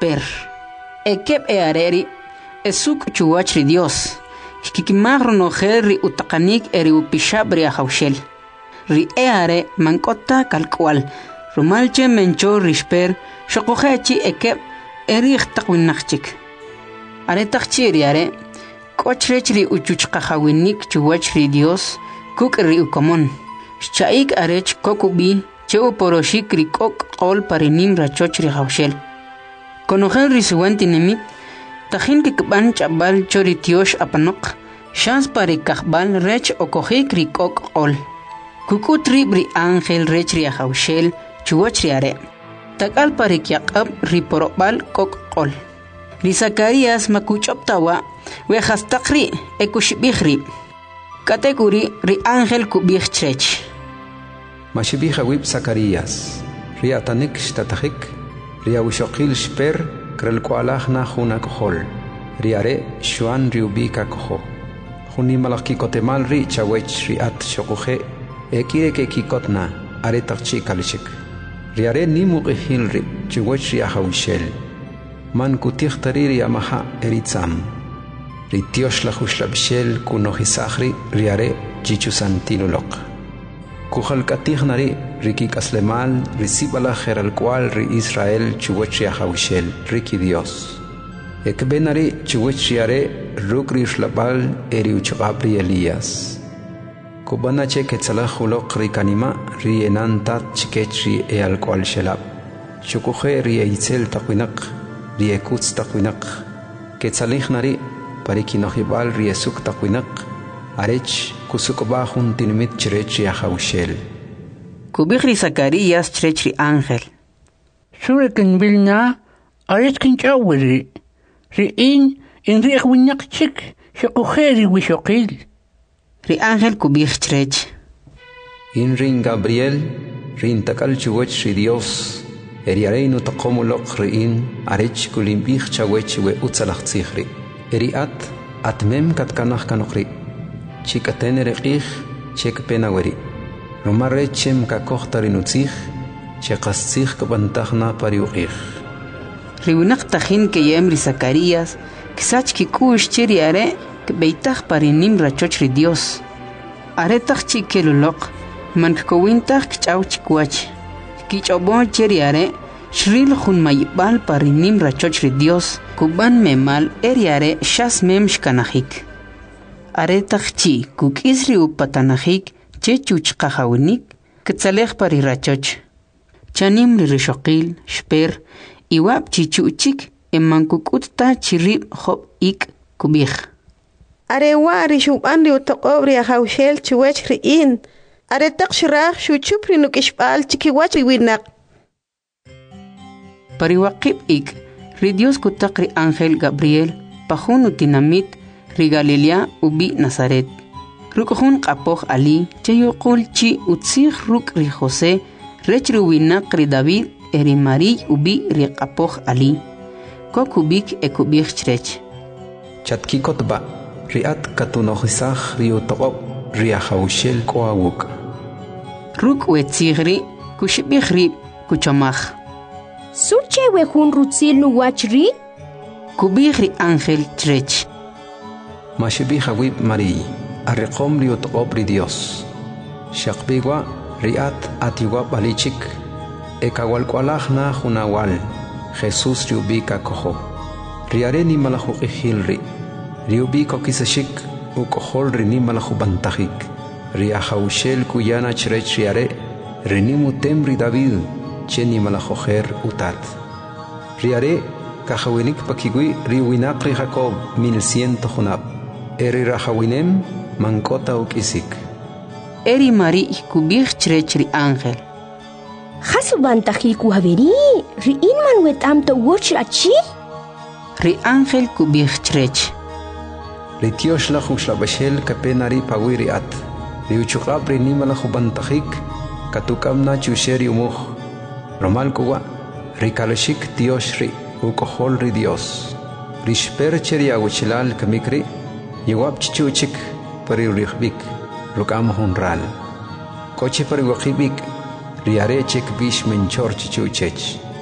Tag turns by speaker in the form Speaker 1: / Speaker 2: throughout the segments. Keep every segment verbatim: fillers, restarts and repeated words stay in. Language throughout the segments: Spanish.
Speaker 1: shper. Ekeb e areri, esuk chuwachri Dios. Kikimagro no ri utakanik eri upishabri ahaushel. Ri e are mankota kalkwal. Rumalche mencho rishper, shokohechi ekeb eri ikhtakwinachik. Are takchiri are, kochrechri uchuchkahawinik chuwachri Dios, kuk ri ukomon. Shaik arech kokubi, cheu poroshik ri kok kol parinim rachochri haushel. Konogel risuanti nemit, tajin kikban chabal chori tiosh apanok, shans pari kakbal rech okohik ri kok kol. Kukutri bri angel rech ri haushel, chuwachri are. Takal pari kyakab ri porobal kok kol. Ri Zacarias makuchoptawa, wehastakri ekushibihri. Kategori ri angel kubih chrech.
Speaker 2: Mashibiha wib Zacarias, ri atanik shtatahik, ri awishokil shper, krel kualahna juna kohol, ri are shuan ri ubika koho. Juni malaki kotemal ri chawech ri at shokuhe, ekire ke kikotna, are takchi kalishik. Ri are nimu gehil ri, chuwech ri ahawishel. Man kutih tariri amaha eritzam. Ri tiosh la hushlabshel kunohisahri, ri are chichusantinulok. Kuhal katihnari riki kaslemal risibala geral cual ri Israel chuwech ahawishel riki Dios. Ekbenari chuwech are rukri shlabal eri uchabri Elías. Kubana che ketzalahulok ri kanima ri enantat chikech ri e al cual shelab. Chukuhe ri eitzel takwinak ri ekutz takwinak. Ketzalihnari parikinohibal ri esuk takwinak. Arech kusukba juntinimit chrechi ahawishel.
Speaker 1: Kubihri Zacarias chrechi ángel.
Speaker 3: Surekin bilna, arech kinchawiri. Ri in in ri winyak chik, shokujeri wishokil.
Speaker 1: Ri ángel kubih chrech.
Speaker 2: In rin Gabriel, rin takal chuwech ri Dios. Eri areinu takomulok ri in, arech kulimbih chawech we utzalach tzihri. Eri at, atmem katkanach kanokri. Chikaten reqih, chek penaweri. Romarechem kakohtarinuzih, chekastzih kabantahna pariuqih.
Speaker 1: Riunak tajin que yemri Zacarias, kisach kikush chiri are, que beitach parinim rachochri Dios. Are tach chikelulok, man kowintach kchau chikwach. Kichobon chiri are, shril hun mayibal parinim rachochri Dios, kuban memal eri are shas mem shkanahik. Are takchi kuk isri upatanahik che chuchqahawinik ketzalej pari rachoch. Chanim li rishokil, shper, iwab chichuchik eman kukutta chirib hop ik kubih.
Speaker 4: Are wa rishuban li utaqobri ahawshel chuwech riin. Are takshirah shuchupri nukishbal chikiwach winak.
Speaker 1: Pari waqib ik, ri Dios kutakri ángel Gabriel, pahun utinamit, ri Galilea ubi Nazaret. Rukhun qapoh Ali, chayuqul chi utzih ruk ri José, rech ruwinak ri David, eri Mari ubi ri qapoh Ali. Kokubik ekubik chrech.
Speaker 2: Chatkikotba, riat katunohisach ri utoqob, ri ahawishel koawuk.
Speaker 1: Ruk wetzigri, kushibih ri kuchomach.
Speaker 5: Suche wehun rutzil nuwachri?
Speaker 1: Kubih ri ángel chrech.
Speaker 2: Mashibiha wib Mari, arriqom ri utoqob ri Dios. Shaqbigwa riat atiwa balichik, ekawalkwalahna junawal, Jesús riubika koho. Riare ni malahuqihil ri, riubiko kisashik, ukohol ri ni malahubantahik. Riahawshel kuyana chrech riare, rinimutem ri David, cheni malahoher utat. Riare, kahawinik pakigui riwinakri Jacob mil ciento junab. Eri rahawinem mankota ukisik.
Speaker 1: Eri Mari kubih chrech ri ángel.
Speaker 5: Hasubantahi kuhaveri, ri inman wetam to watch achi?
Speaker 1: Ri ángel kubih chrech.
Speaker 2: Ri tiosh la hushlabashel kapenari pawiri at. Ri uchukab ri nimala hubantahik, katukamna chusheri umuh. Romal kuwa, ri kalashik tiosh ri, ukohol ri Dios. Ri shper cheri aguchilal kamikri, Yewab chichuchik pari rihbik, rukam honral. Koche pari wakibik, riare chek bish menchor chichuchech.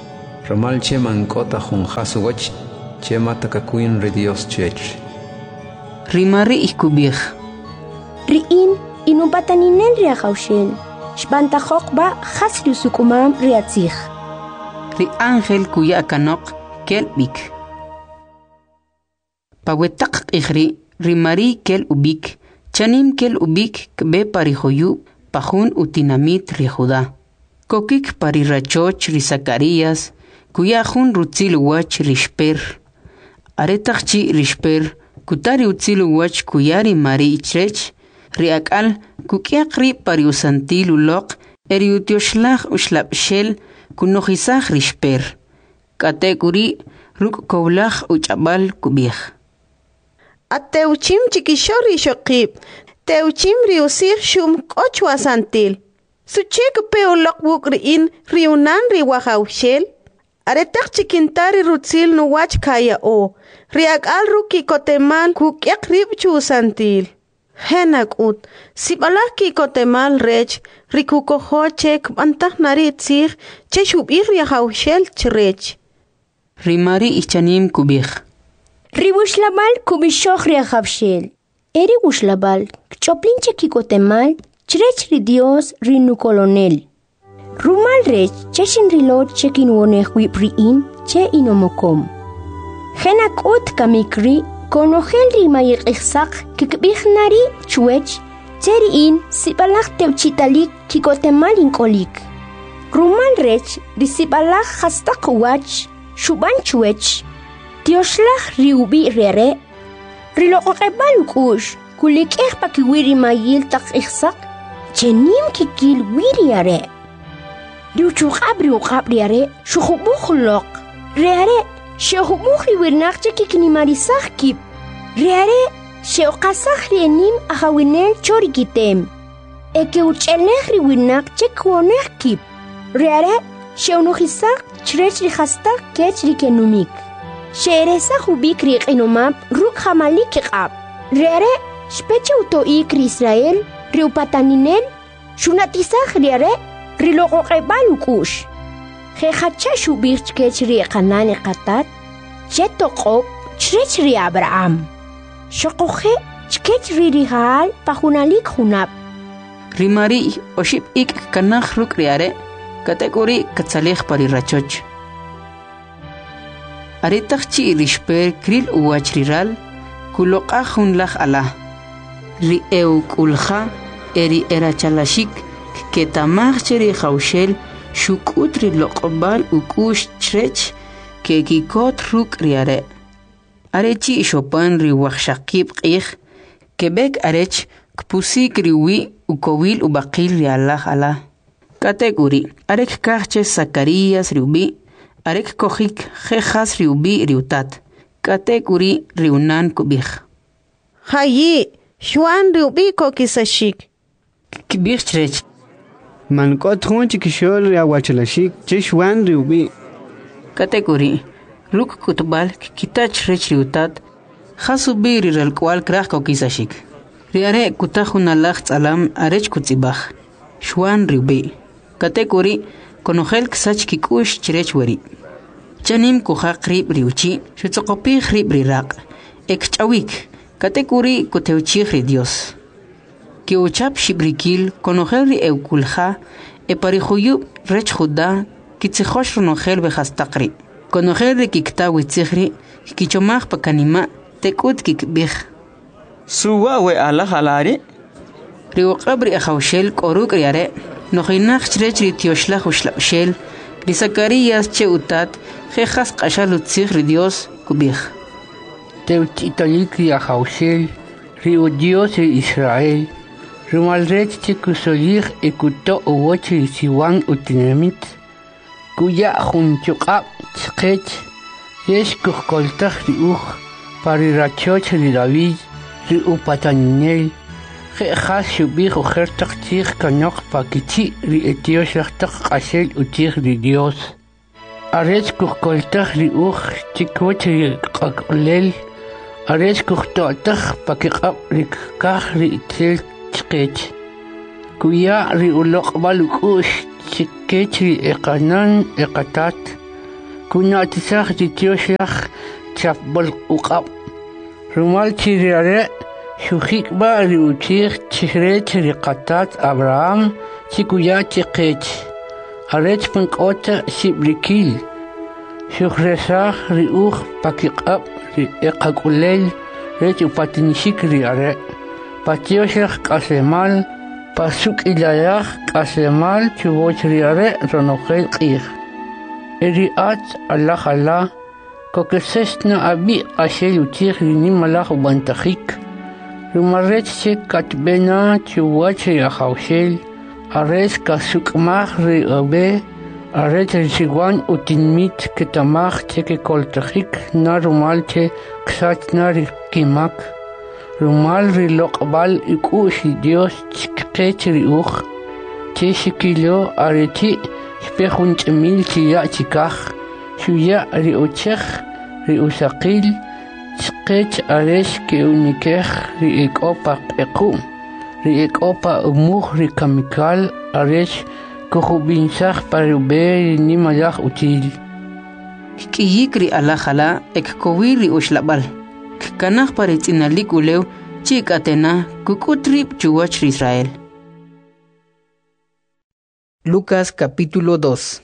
Speaker 2: Ramal che mankota jun hasuwach che matakakuin re Dios chech.
Speaker 1: Rimari ikubij.
Speaker 5: Riin inubataninen ria haushel. Shbantajok ba hasri sukumam riatzich.
Speaker 1: Ri ángel kuya kanok kel bik. Pawetak ikhri rimari kel ubik. Chanim kel ubik kbe parijoyu pajun utinamit ri Judá. Kokik pari rachoch ri Zacarías kuya jun rutzil wach rishper. Aretachchi rishper kutari utzil wach kuyari mari ichrech. Riakal kukiakri pari usantil ulok eri utioshlach ushlapshel kunojisach rishper. Katekuri ruk koblach uchabal kubich.
Speaker 4: Ateuchim chikishori shokib. Teuchim riusir shum kochwa santil. Suchek peolok wukriin riunan riwahaushel. Aretak chikintari rutzil nuwach kaya o. Riak al ruki kotemal kukyak ribchu santil. Henak ut. Sibalaki kotemal rech. Rikukoho chek bantah naritzir. Cheshubir riahaushel chrech.
Speaker 1: Rimari ichanim kubich.
Speaker 5: Riwushlabal kubishok riahaushel. Eri wushlabal. Kchoplinche kikotemal. Chrech ri Dios rinu colonel. Rumal rech cheshin rilot chekin wonech wip riin che inomokom. Henak ut kamikri konogel ri mayik ihsak kikbich nari chuech teriin sibalach teuchitalik kikotemal inkolik. Rumal rech ri sibalach hastak wach shuban chuech. Dioshlach riubi rere. Rilokokebal ukush kulik eh pakiwiri mayil tak ihsak. Chenim kikil wiriare. Riuchuk abri ukabriare shukubukhlok. Reare shehubuk riwirnak chekikini marisach kip. Reare sheokasach rienim ahawinel chorikitem. Eke uchelech riwirnak chekwonech kip. Reare sheunuhisak chrech rihastak kech rikenumik. Sheeresach ubik riqinumab ruk hamalik iqab. Reare speche utoik Israel. Riupataninel, shunatizach riare, rilokokebal ukush. Jehacha shubich kech ri kanani katat, chetokop, chrech ri Abraham. Shokoje, chkech ri rihal, pahunalik hunap.
Speaker 1: Rimari oship ik kanach ruk riare, kategori katsalech pari rachoch. Aretachchi rishper kril uachriral, kulokahun lach Allah. Ri eukulja eri erachalashik ketamacheri haushel shukutri lokobal ukush chrech ke kikot ruk riare. Arechi shopan ri wachshakib qih kebek arech kpusik riwi ukowil ubaqil ri Allah ala. Kategori arek kachche Zacarías riubi arek kohik jejas riubi riutat. Kategori riunan kubich.
Speaker 4: Hayi Juan riubi kokisashik.
Speaker 1: Kibich chrech.
Speaker 6: Mankot jun chikishol riawachalashik che Juan riubi.
Speaker 1: Kategori ruk kutbal kitach rech riutat khasubi rirel kwal krach kokisashik. Riare kutahun alach alam arech kutzibach. Juan riubi. Kategori konogel ksach kikush chrech wari. Chanim kuhaq rib riuchi shutsokopi rib riraq. Ekchawik. Kategori kuteuchih Dios. Que uchap shibrikil konogel eukulja e parijoyub rech Judá kitzijosh ronogel bejastakri. Konogel kikta witzihri kichomach pakanima tekut kikbih.
Speaker 7: Suwa we ala halari?
Speaker 1: Riuqabri ahaushel koruk riare nojinach chrech ritioshla ushlapshel ri Zacarías che utat jejas qashal utzih Dios kubih.
Speaker 3: Teuchitalik riahaushel, rio Dios de Israel, rumalrech chikusolich ekuto uwoch risiwan utinamit, kuya junchukab chkech, yesh kukoltach riuch, parirachoch ri David, riupataninel, jejas shubich ujertach chich kanok pakichi ri etioshachtak qashel utich ri Dios. Arech kukoltach riuch chikoch ri qaklel, Arech kuchtotach pakikap rikah ri itil chkech. Kuya ri ulok balukush chikech ri ekanan ekatat. كناتساخ تتيوشيخ تشافبل وقاب رمال تيرياري شوخيك با ريوتيخ تشريت رقاتات أبراهام تيكويا تيقيت أريت بنكوتا سيبريكيل شوخرساخ ريوخ باكيق ريقاق الليل ريت وباتنشيك رياري باتيوشيخ كاسيمال باسوك إلاياخ كاسيمال تيووش رياري رنوخيل قيخ إريات الله خلا كوكسسنا أبي أشيل يتيخ لني ملاخ وبنتخيك رمرت سيك كاتبنا تيووش يا خوشيل أريس كاسوك ماخ ريابي أريد رسيوان وتنميت كتماخ تيكي كولتخيك نا رمال تي كسات ناري كيماك رمال ريلوق بال إكوشي ديوس تكيت ريوخ تي شكيلو أريتي شبيخون تميل تيا تكاخ شويا ريوتشخ ريوساقيل تكيت أريش كيونيكيخ ريك أوبا إقوم ريك أوبا أموخ ريكاميكال أريش كوخوبينساخ باريوبي نيمالاخ أوتيل
Speaker 1: كييكري الله خلا إك كويري أشلبال كناخ باريتنا ليكوليو تيك أتنا كوكوتريب جواش إسرائيل. Lucas capítulo dos.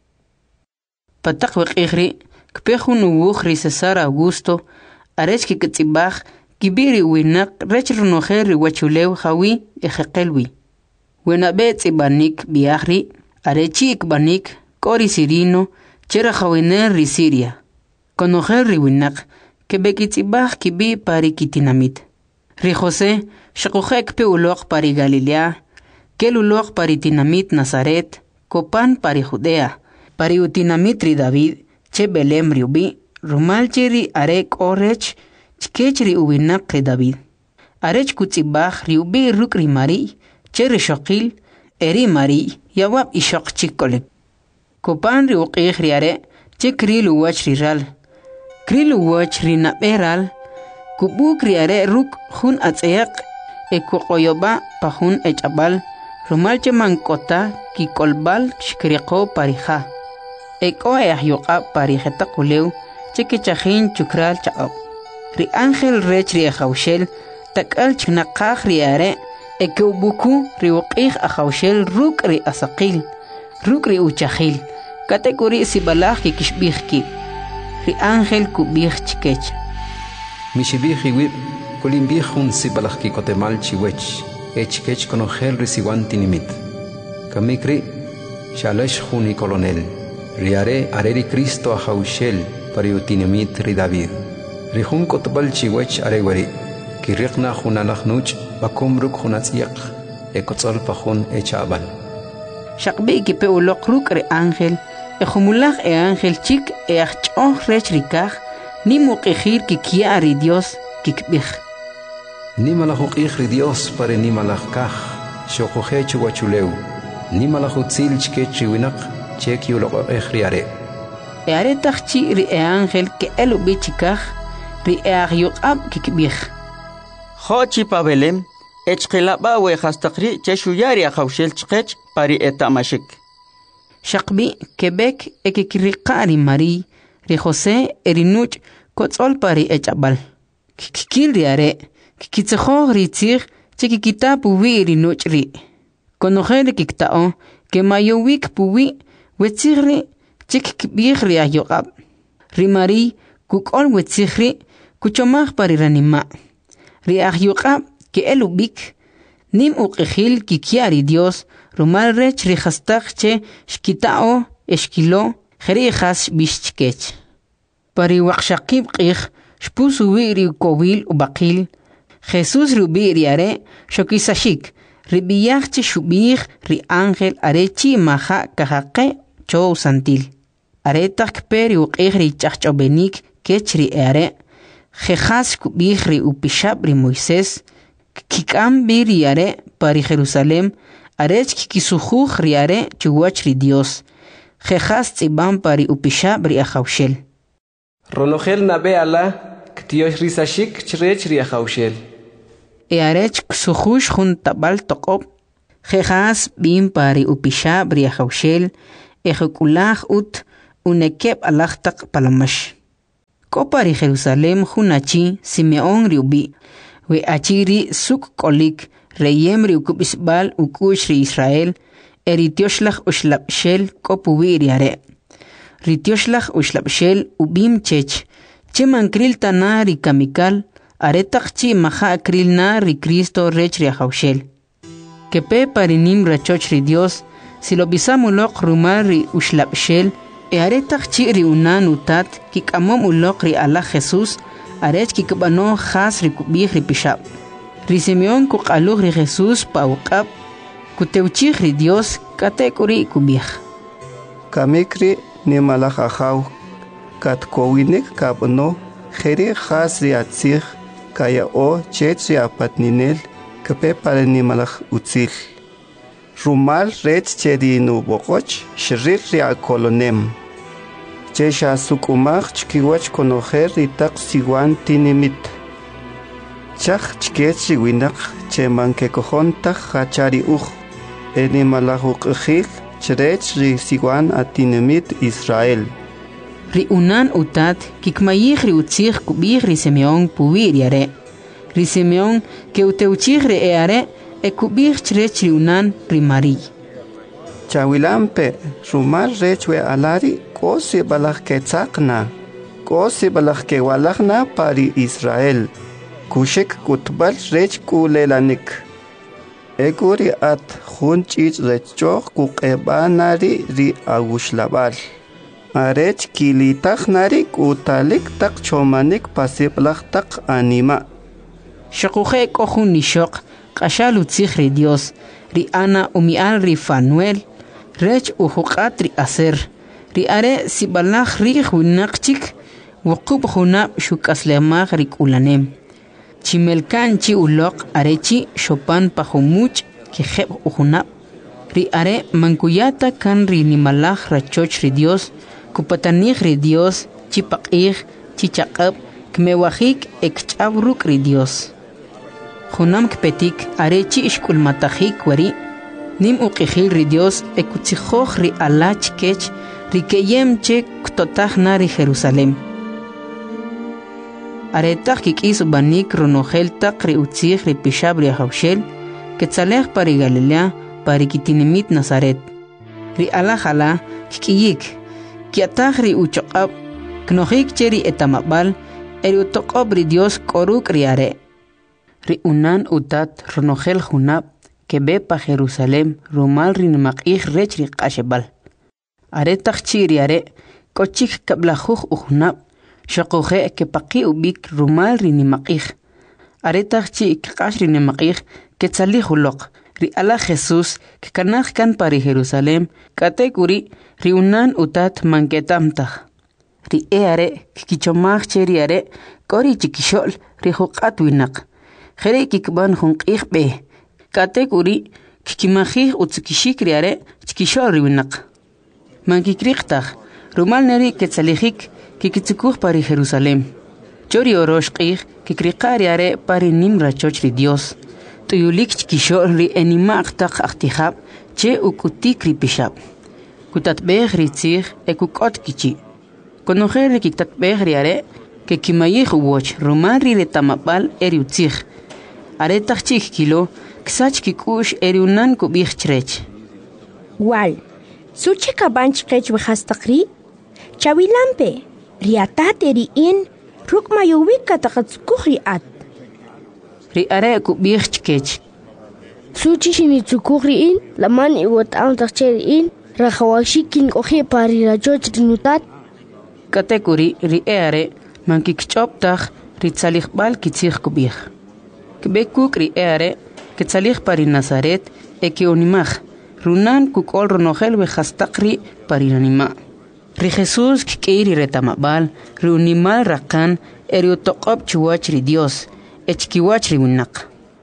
Speaker 1: Patak wekigri kpehu nuwukhri Cesar Augusto arech ki kitsibach kibiri winak rech runokheri wachulew hawi ejekelwi. Wena bet ibanik biahri arechi ikbanik kori sirino chera hawiner ri Siria. Konokheri winak kebekitsibach kibi pari kitinamit. Ri Jose shakukhek pe ulok pari Galilea Kelulok pari tinamit Nazaret, Copan pari Judea, pari utinamit ri David, che Belem riubi, rumal cheri arek orech, chkechri ubinak ri David. Arech kutzibach riubi ruk ri Mari, che ri Shokil, eri Mari, yawab ishok chikolep. Copan ri uqich ri are, che kri luwach ri ral. Kri luwach ri naberal, kubuk ri are ruk hun atzeyak, e kukoyoba pa hun echabal, Rumalche mankota ki kolbal shkriqo parija. Eko ayahyoqa parijeta kuleu cheke chajin chukral chaab. Ri ángel rech ri ajawshel takal chnaqaj ri are eke ubuku ri uqij ajawshel ruk ri asaqil. Ruk ri uchajil. Katekuri sibalaj ki kishbij ki. Ri ángel kubij chikech.
Speaker 2: Mishibij iwib kulimbij hun sibalaj ki kotemal chiwech. Echkech conogel risiwan tinimit. Kamikri, shalesh juni colonel. Riare areri Cristo a Jaushel, pariutinimit ri David. Rihun kotbal chiwech arewari. Kirikna junalach nuch, bakumruk junatsiak. Ekotzol pajun echabal.
Speaker 1: Shakbi ki peulok ruk re ángel. Ejumulach e ángel chik e achon rech rikach. Ni muqijir ki kia ri Dios kikbij.
Speaker 2: Ni malachuk ikhri Dios pare ni malach kach, shokohechu wachuleu, ni malachutzil chkechi winak, cheki uloko ikhri are.
Speaker 1: E are takchi ri e ángel ke elu bichikach, ri e agyuqab kikbij.
Speaker 7: Hochi pa Belem, echkelaba we hastakri cheshuyari ajawshel chkech pari etamashik.
Speaker 1: Shakbi Quebec e kikriqari Mari, ri Jose erinuch kotzol pari echabal. Kikil ri are. Kitsejo ritzir chikikita puwi rinuchri. Konojele kiktao que mayowik puwi wetzirri chikikbihri ayogab. Rimari kukol wetzirri kuchomach pariranima. Ri ayogab que elubik nim uqijil kikiari Dios rumal rech rihastachche shkitao eshkilo jerijas bishchkech. Pari waqshaqib qij shpusuwi ri kowil ubaqil Jesús rubi riare shokisashik ribiyach shubich ri ángel arechi maha kahaqe chow santil aretak peri uqih ri chachchobenik kechri are jejas kubich ri upishab ri Moisés kikam biri are pari Jerusalem arech kikisujuj ri are chuwach ri Dios jejas tzibam pari upishab ri ajawshel
Speaker 8: Ronogel nabe ala ktiosh risashik chrech ri ajawshel
Speaker 1: E arech ksujush jun tabal toqob. Jejas bim pari upisha bria jaushel. Ejekulaj ut unekeb alachtak palamash. Kopari Jerusalem hunachi Simeon riubi, we achiri suk kolik, reyem riukubisbal ukush ri Israel, eritioslach ushlapshel kopuwiriare. Ritioslach ushlapshel ubim chech, cheman kril tana ri kamikal, aretak chi maha kril na ri Cristo rech ri ahaushel. Kepe parinim rachoch ri Dios, si lo bisamulok rumar ri ushlapshel, e aretak chi ri unan utat, kik amom ulok ri Allah Jesus, arech kikbano khas ri kubih ri pishab. Ri Simeon kuk aluk ri Jesus pa ukab, kuteuchich ri Dios kate kuri kubih.
Speaker 9: Kamikri ni malach achaw, kat kowinik kabno, kheri khas ri atzich, kaya o chech ri apatninel, kepe pare ni malach utzil. Rumal rech chedi nu bokoch, shrir ri akolonem. Chesha sukumach chkiwach konoher ri tak siwan tinimit. Chach chkech winak cheman ke kohontak hachari uch. Eni malach ukhil, chrech ri siwan atinimit Israel.
Speaker 1: Ri unan utat kikmayich ri utzich kubich ri Simeon puwir yare. Ri Simeon ke uteuchich ri eare e kubich chrech ri unan ri Mari.
Speaker 9: Chawilampe, rumal rechwe alari, kosi balach ke tzakna, kosi balach ke walachna pari Israel. Kushek kutbal rech kulelanik. Eguri at hunchich rechok kukebanari ri agushlabal. Arech kilitach nari kutalik tak chomanik pasiblach tak anima.
Speaker 1: Shakuhe kohun nishok, kashal utzich ri Dios, ri Ana umial ri Fanuel, rech uhukat ri aser, ri are sibalach ri hunakchik, wukub hunab shukaslemach ri kulanem. Chimelkan chi ulok arechi shopan pahumuch kiheb uhunab. Ri are mankuyata kan ri nimalach rachoch ri Dios, kupatanich ri Dios, chipakich, chichakab, kmewahik ekchabruk ri Dios. Hunam kpetik arechi ishkulmatahik wari, nim uqihil ri Dios ekutzijoch ri alach kech, ri keyem che ktotach na ri Jerusalem. Aretach kikis banik ronogel tak ri utzich ri pishab ri ahaushel, ketzalech pari Galilea, pari kitinimit Nazaret. Ri alajala kikiyik, kiatach ri uchokab, knohik cheri etamabal, eri utokob ri Dios koruk ri are. Ri unan utat ronogel hunab, kebe pa Jerusalem, rumal ri nimakich rech ri qashebal. Aretach chi ri are, kochik kablajuj uhunab, shakoje ke paqi ubik rumal ri nimakich. Aretach chi kakash ri nimakich, ketzali hulok, ri ala Jesus, ke kanach kan pari Jerusalem, kate kuri, ri unan utat manketamtach. Ri e are, kikichomach che ri are, kori chikishol, ri hukat winak. Jere kikban hunkich be, kate kuri, kikimachich utzikishik ri are, chikishol ri winak. Mankikrichtach, rumal neri ketzalihik, kikitzikuj pari Jerusalem. Chori oroshqich, kikrikari are pari nimra choch ri Dios. Tuyulik chikishol ri enimaqtaq aktihab, che ukutik ri pishab. Kutatbeh ri tzich, ekukot kichi. Konojer ri kiktatbeh ri are, ke kimayich uwoch, rumal ri retamabal eri utzich. Are tachchik kilo, ksach kikush eri unan kubich chrech.
Speaker 5: Wal, suche kabanch kech wehastakri? Chawilampe, riatat eri in, ruk mayuwik katakatsukuh riat.
Speaker 1: Ri are kubich chkech.
Speaker 10: Suchi shinitsukuh in, laman iwat ang takcher in, rakawashikin kohe pari rajoch rinutat.
Speaker 1: Katekuri ri are, mankikchoptach, ri tzalikbal kitzich kubich. Kbekuk ri are, ketzalih pari Nazaret, eke onimach, runan kukol ronogel wehastakri pari nanima. Ri Jesus kikeiri retamabal, ri unimal rakan, eri utokob chuwach ri Dios, echkiwach ri winak.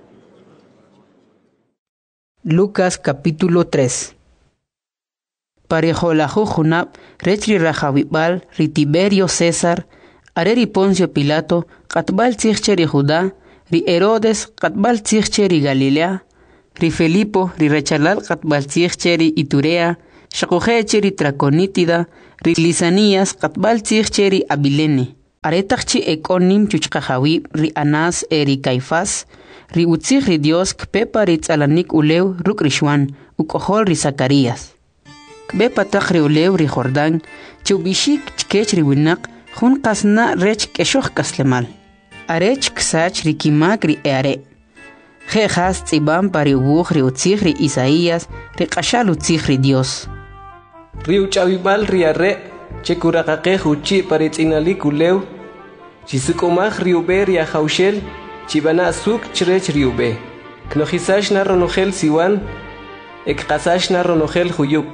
Speaker 1: Lucas capítulo tres. Parejolahu junab, rech ri Rajawibal, ri Tiberio César, are ri Poncio Pilato, katbal tzich ri Judá, ri Herodes katbal tzich ri Galilea, ri Felipo ri Rechalal katbal tzich ri Iturea, Shakuhe cheri traconítida, ri lisanías katbal tzig cheri abilene. Aretachchi ekonim chuchkajawi ri Anás eri Caifás, ri utzig ri Dios kpepa ri tzalanik ulew ruk rishwan, ukohol ri Zacarías. Kbepa tak ri ulew ri Jordán, chubishik chkech ri winak, jun kasna rech keshoch kaslemal. Arech ksach ri kimak ri eare. Jejas tzibam pari ubuj ri utzig ri Isaías, ri kashal utzig ri Dios.
Speaker 8: Ri uchavimal ri arre, chekurakake huchi pari tzinalik ulew, chisukomaj ri ube ri ajaushel, chibana suk chrech ri ube. Knojisash na ronogel siwan, ekkasash na ronogel huyuk.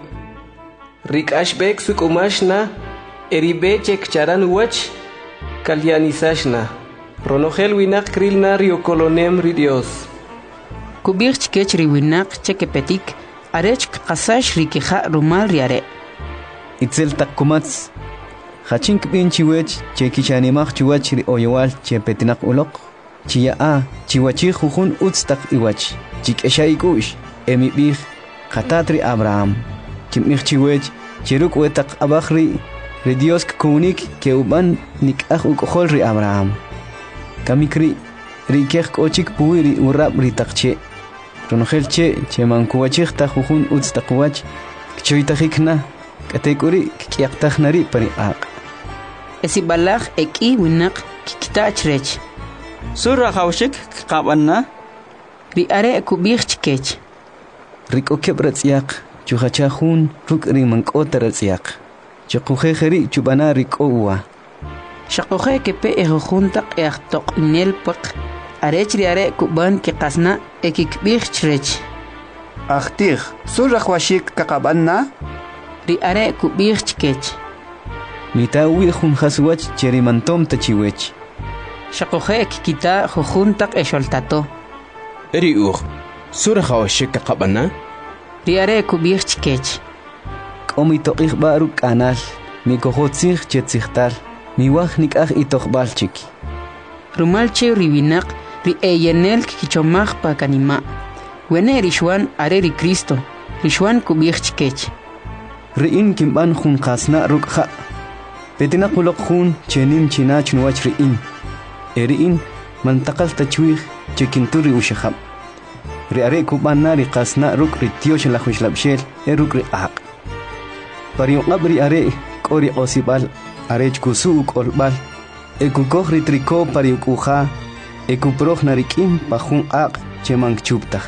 Speaker 8: Rik ashbek sukomash na, eribe chek charan wach, kalyanisash na. Ronogel winak kril na ri okolonem ri Dios.
Speaker 1: Kubir chkech ri winak chekepetik, arech kasash ri kija rumal ri are.
Speaker 11: Itzel takkumats, hachink bin chiwech, chekichanimach chiwach ri oyowal chepetinak ulok, chiya a, chiwachi jujun utstak iwach, chik esha ikush, emi bih, hatatri Abraham, chimich chiwech, chiruk wetak abachri, ri Dios kunik ke uban nik ach ukohol ri Abraham. Kamikri, ri kech kochik puiri urab ri takche, ronogel che, che mankuwachik ta jujun utstak wach, kchoitajikna, katekuri kiaktajnari pari aq.
Speaker 1: Esibalaj eki winak kikitachrech.
Speaker 7: Surra haushik kabanna.
Speaker 1: Ri are kubir chkech.
Speaker 11: Riko kebratsiak, chuhachahun ruk ri mankotaраtsiak. Chukujejeri chubana riko uwa.
Speaker 1: Shakoje kepe ejuntak eachtok nelpak. Arech ri are kuban kikasna ekikbir chrech.
Speaker 9: Achtig, surra hwashik kakabanna.
Speaker 1: Ri are kubir chkech.
Speaker 11: Mitawi jun haswach cherimantom tachiwech.
Speaker 1: Shakoje kikita jujuntak esholtato.
Speaker 12: Eri ur, surra hawashik kakabanna.
Speaker 1: Ri are kubir chkech.
Speaker 11: Komi toqig baruk kanal, mi kohotzig chetzigtal, mi waj nikaj itokbalchik.
Speaker 1: Rumalche riwinak ri eyenel kichomaj pa kanima. Wene rishwan are ri Cristo, rishwan kubir chkech.
Speaker 11: Riin kimban jun kasna rukha. Betina kulok jun chenim chinach nuach riin. Eriin mantakal tachwig chekinturi ushahab. Riare kubana ri kasna ruk ri tiosh la khushlabshel eruk ri aq. Pariong abri are kori osibal arech kusu kolbal. Ekukoj ri triko pariukuja. Ekuproj narikim pajun aq chemang chuptaj.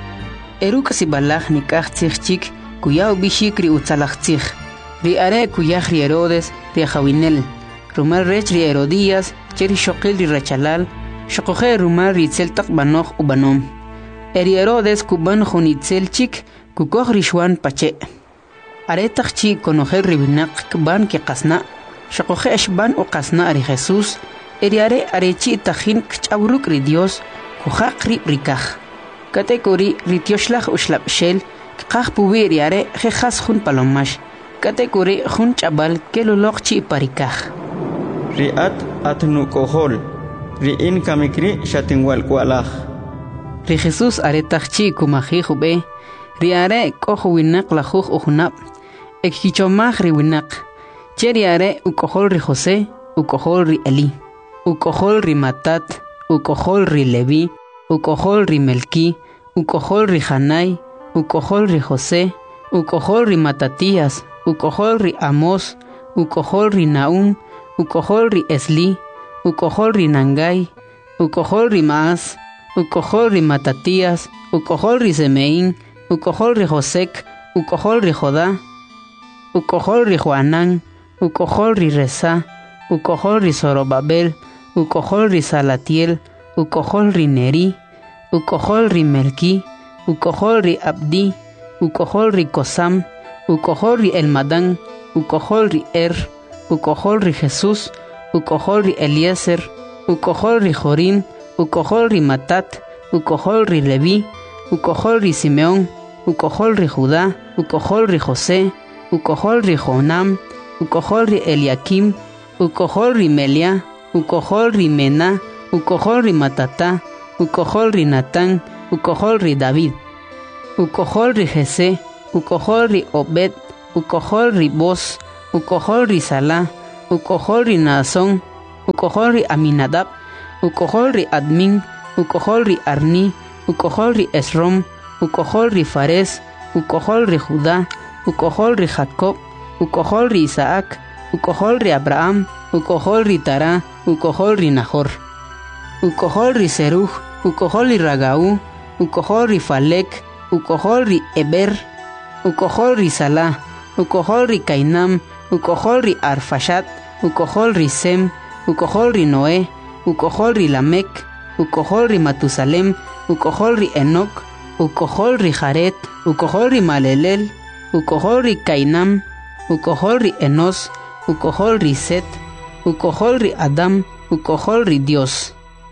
Speaker 1: Eruk sibalaj nikaj tzigchik kuyao bishik ri utzalachtzig. Ri are kuyaj ri Herodes ri Jawinel. Rumar rech ri Herodías cheri shokil ri Rechalal. Shokoje rumar ri tzeltak banoj ubanom. Eri Herodes kuban junitzel chik kukoj ri shwan pache. Aretak chi konojel ri binak kban ke kasna. Shokoje eshban u kasna ri Jesús. Eri are arechi tajin kchauruk ri Dios kujak ri rikaj. Katekori ri tioshlaj ushlabshel kqaj puwi ri are jejas jun palomash. Katekori jun chabal kelolok chi parikaj.
Speaker 7: Ri at atnu kohol. Ri in kamikri shatingwal kwalaj.
Speaker 1: Ri Jesús aretaj chi kumaji jube. Ri are kojo winak la juj ujunab. Ekhichomaj ri winak. Cheri are ukohol ri José, ukohol ri Eli. Ukohol ri Matat, ukohol ri Levi, ukohol ri Melki, ukohol ri Hanai, ukohol ri José, ukohol ri Matatías, ukohol ri Amos, ukohol ri Naum, ukohol ri Esli, ukohol ri Nangai, ukohol ri Maas, ukohol ri Matatías, ukohol ri Semeín, ukohol ri Josek, ukohol ri Jodá, ukohol ri Joanán, ukohol ri Resa, ukohol ri Zorobabel, ukohol ri Salatiel, ukohol ri Neri, ukohol ri Melki, ukohol ri Abdi, ukohol ri Kosam, ukohol ri Elmadán, ukohol ri Er, ukohol ri Jesús, ukohol ri Eliezer, ukohol ri Jorim, ukohol ri Matat, ukohol ri Levi, ukohol ri Simeón, ukohol ri Judá, ukohol ri José, ukohol ri Jonam, ukohol ri Eliakim, ukohol ri Melia, ukohol ri Mená, ukohol ri Matatá, ukohol ri Natán, ukohol ri David, ukohol ri Jesé, ukohol ri Obed, ukohol ri Boz, ukohol ri Sala, ukohol ri Naasón, ukohol ri Aminadab, ukohol ri Admin, ukohol ri Arni, ukohol ri Esrom, ukohol ri Fares, ukohol ri Judá, ukohol ri Jacob, ukohol ri Isaac, ukohol ri Abraham, ukohol ri Tara, ukohol ri Nahor, ukohol ri Seruj, ukohol ri Ragau, ukohol ri Falek, ukohol ri Eber, ukohol ri Salah, ukohol ri Cainam, ukohol ri Arfashat, ukohol ri Sem, ukohol ri Noé, ukohol ri Lamek, ukohol ri Matusalem, ukohol ri Enoc, ukohol ri Jaret, ukohol ri Malelel, ukohol ri Cainam, ukohol ri Enos, ukohol ri Set, ukohol ri Adam, ukohol ri Dios.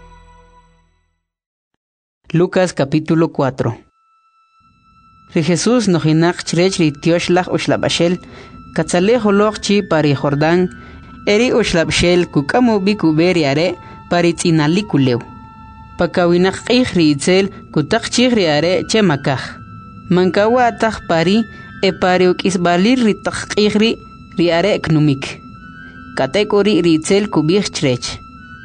Speaker 1: Lucas capítulo cuatro. Ri Jesús nojinak chrech ri tioshlach ushlabashel, katzaleh holoch chi pari Jordán, eri ushlabshel kukamu bikuberi are pari tzinalikuleu. Pakawinak qih ri itzel kutak chih ri are chemakaj. Mankawa ataj pari e pari ukisbalir ri tak qih ri ri are knumik. Katekori ri itzel kubich chrech.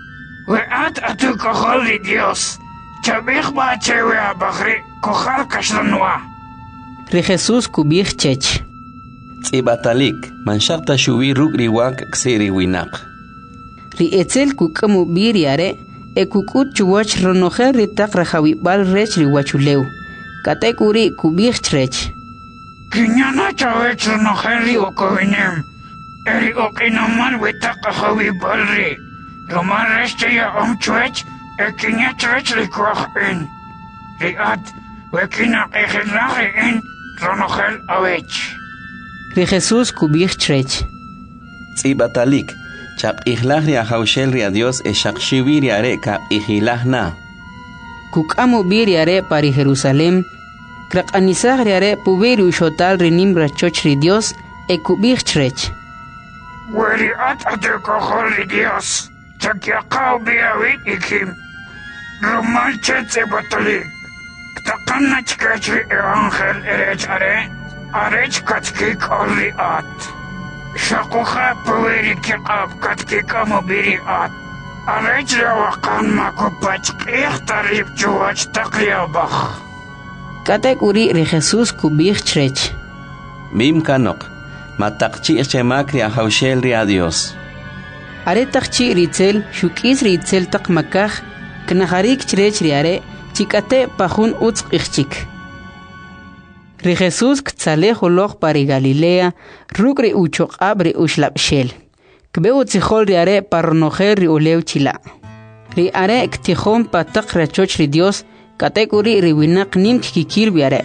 Speaker 13: Weat atu kohol ri Dios, chabich ba chewe abachri kohal kashlanwa.
Speaker 1: Ri Jesús kubich chech.
Speaker 14: Tzibatalik, manshakta shubi ruk riwak ksiri winak.
Speaker 1: Ri etzel kukamu biri are, e kukut chuwach ronojer ri tak rajawibal rech ri wachuleu. Katekuri kubich chrech.
Speaker 13: Kinyana chawech ronojer ri okowinem, eri okinamal witak rajawibal ri. Roman reste ya omchwech, e kinya chrech ri kwach in. Ri at, wekina ejelaje in, ronojer awech.
Speaker 1: Ri Jesús kubich chrech.
Speaker 14: Tzibatalik, chap ihlach ri ahaushel ri a Dios e shakshivi ri are ka ihilach na.
Speaker 1: Kukamu biri are pari Jerusalem, kraqanisach ri are puberi ushotal ri nim rachoch ri Dios e kubich chrech.
Speaker 13: Weri at ate kohol ri Dios, chakyakaw biyawit ikim. Romal chet Tzibatalik, ktakanna chkech ri evangel erech are, arech katkik olri at. Shakuha paweri kikab katkik amobiri at. Arech rawakan makupach ikhtarib chuwach takyabach.
Speaker 1: Katek uri ri Jesús kubich chrech.
Speaker 14: Mim kanok, matakchi chemak ri ahaushel ri a Dios.
Speaker 1: Are takchi ritzel, shukis ritzel tak makaj, knaharik chrech ri are, chikate pajun utz ichchik. Ri Jesús ktzaleh holoch pari Galilea, ruk ri uchok abri ushlabshel. Kbeu tzihol ri are parnojer ri uleu chila. Ri are ktihon patak rachoch ri Dios, katekuri ri winak nim kikil bi are.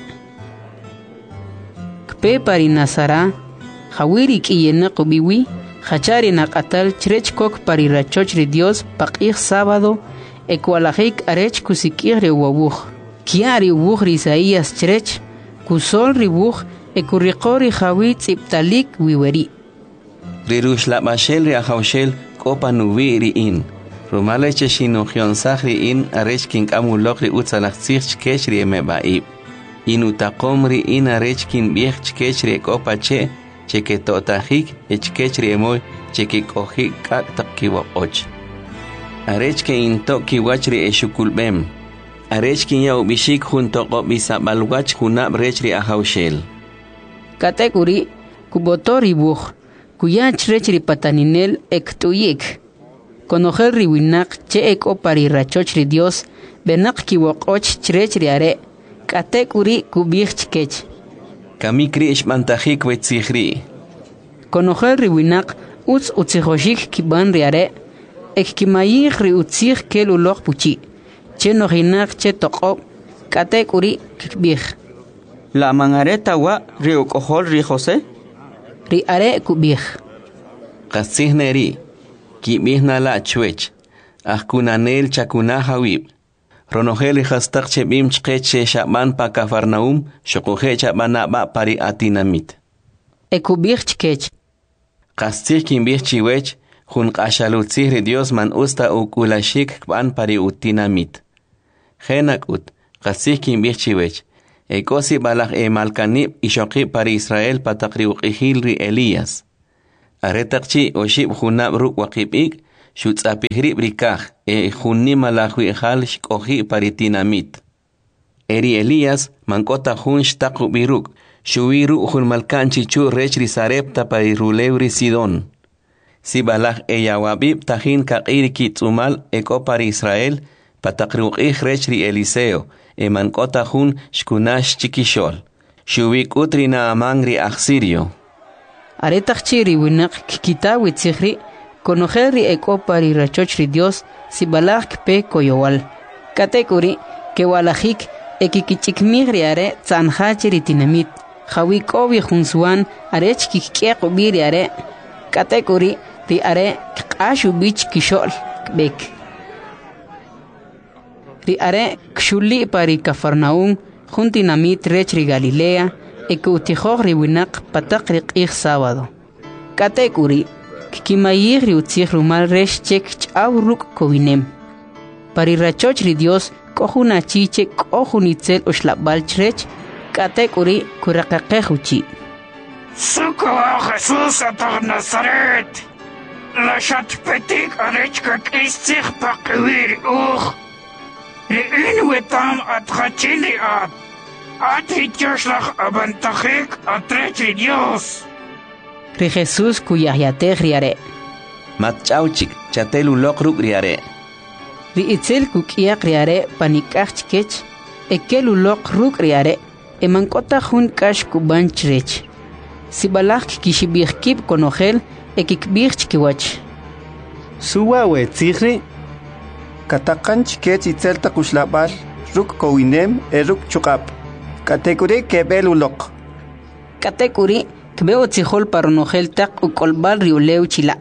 Speaker 1: Kpe pari Nazara, hawiri kiyena kubiwi, hachari nakatal chrech kok pari rachoch ri Dios pakih sábado, ekwalajik arech kusikir ri wabuch. Kiari ubuch ri Isaías chrech, kusol ribuch e kurriqori khawit iptalik wiweri.
Speaker 14: Rirush la mashel ri ahaushel kopa nuwi ri in. Rumale cheshino khionsach ri in arech king amulok ri utsalachsich kesh ri mebaib. Inutaqom ri in arech kin biech chkech ri kopa che cheketotahik e chkech ri emoy chekikohik kak takiwa och. Arech ke into kiwach ri eshukulbem. Arech kin ya ubishik junto ko bisabalwach hunab rech ri ahaushel.
Speaker 1: Katekuri kubotori buch kuya chrech ri pataninel ektuyik. Konojer ri winak che eko pari rachoch ri Dios benak kiwokoch chrech ri are. Katekuri kubich chkech.
Speaker 14: Kamikri ishmantahik wetzihri.
Speaker 1: Konojer ri winak utz utzihoshik kiban ri are. Ek kimayich ri utzich kel uloch puchi. Che nojinak che toqob, katek uri kikbich.
Speaker 7: La mangareta wa ri ukohol ri José?
Speaker 1: Ri are kubich.
Speaker 14: Qasihneri, kibich na la chwech, ahkunanel chakuna hawib. Ronogel hastak chebim chkeche shaban pa Kafarnaum, shokohe chabana ba pari atinamit.
Speaker 1: E kubich chkech.
Speaker 14: Qasih kimbich chiwech, jun qashalutzih ri Dios man usta ukulashik kban pari utinamit. Genak ut, qasih kimbich chiwech, Ekosi balak e malkanib ishoqib para Israel patakri uqihil ri Elías. Aretakchi oshib junab ruk waqibik, shutzapihri brikaj, e junni malakwi ejal shkoji paritinamit. Eri Elías mankota jun shtaku biruk, shuwiru jun malkanchi chu rechri sarepta parirulewri Sidon. Si balak e yawabib tajin kakiri kitzumal eko para Israel, patakri uqih rechri Eliseo, e mankota jun shkunash chikishol. Shuwik utri na amangri aksirio.
Speaker 1: Aretakchiri winak kikita witzihri, konojeri eko pari rachochri Dios, si balak pe koyowal. Katekuri, ke walajik, ekikichikmigri are, tzanhachiri tinamit, hawikovi junsuan, arech kikiek ubiri are, katekuri, ri are, kashu bich kishol, bek. Ri are, kshuli pari Cafarnaum, juntinamit rechri Galilea, eke utijogri winak patakri qih sábado. Katekuri, kikimayigri utzih rumal resh chek ch'awruk kowinem. Pari rachochri Dios, kohuna chiche kohunitzel ushlabal chrech, katekuri kurakaqehuchi.
Speaker 13: Suko Jesús atar Nazaret, la shatpetik arechka kistich pakwir uch, re'in wetam atchachili at, Ati Joslach abantachik atrechi Dios.
Speaker 1: Ri Jesús kuyayatech riare.
Speaker 14: Matchauchik chatelu lokruk riare.
Speaker 1: Ri itzel kukiak riare panikachkech. Ekelu lokruk riare. Emankota jun kash kubanchrech. Sibalach kishibirkib konogel ekikbirch kiwach.
Speaker 6: Suwa we tzihri.
Speaker 9: Katakanch kech itzel takushlabal ruk kowinem eruk chukap. Katekuri kebel ulok.
Speaker 1: Katekuri kbeo tzihol paronogel tak ukolbal riuleu chila.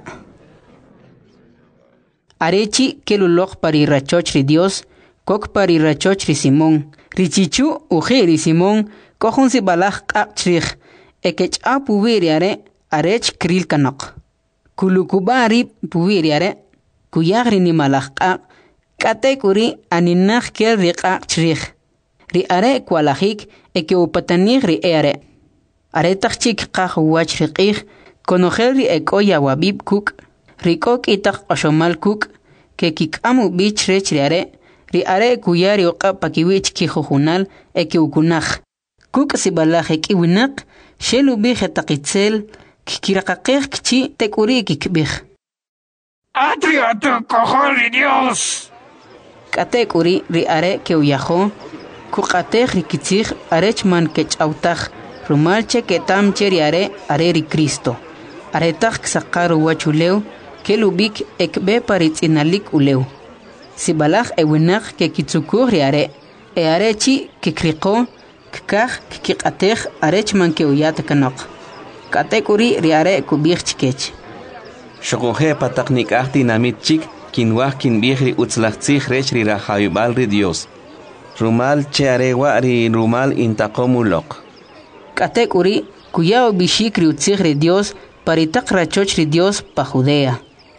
Speaker 1: Arechi kelulok pari rachochri Dios, kok pari rachochri Simón. Richichu ujiri Simón, kohun si balach kakchrich, ekech a puviriare, arech kril kanok. Kulukubari puviriare, kuyagri ni malach kak, katekuri aninach kel ri kakchrich. Ri are kwalajik eke upatanir ri ere. Are tachik kach wach riqih, konogel ri eko yawabib kuk, ri kok itak ashomal kuk, ke kikamu bich rech ri are, ri are kuyari oqa pakiwich kijujunal eke ukunaj. Kuk si balaj eki winak, shelu bih etakitzel, kikirakaqih kichi tekuri kikbih.
Speaker 13: Atri atu kohol ri Dios.
Speaker 1: Katekuri ri are ke uyajo, Kukatech rikitzich arech man kech autach, rumalche ketam cheriare areri Cristo. Aretach ksakaru wachuleu, kelubik ekbe paritzinalik uleu. Sibalach ewinach ke kitzukur riare, e arechi kikriko, kkach kikatech arech man ke uyat kanok. Katekuri riare kubich chikech.
Speaker 14: Shokoje pataknik ahti namit chik, kinwach kinbihri utzlachtzich rech ri rahayubal ri Dios. Rumal chearewa ri rumal intakomulok.
Speaker 1: Katekuri, kuyao bishikri utzigri Dios, paritak rachochri Dios pa Judea.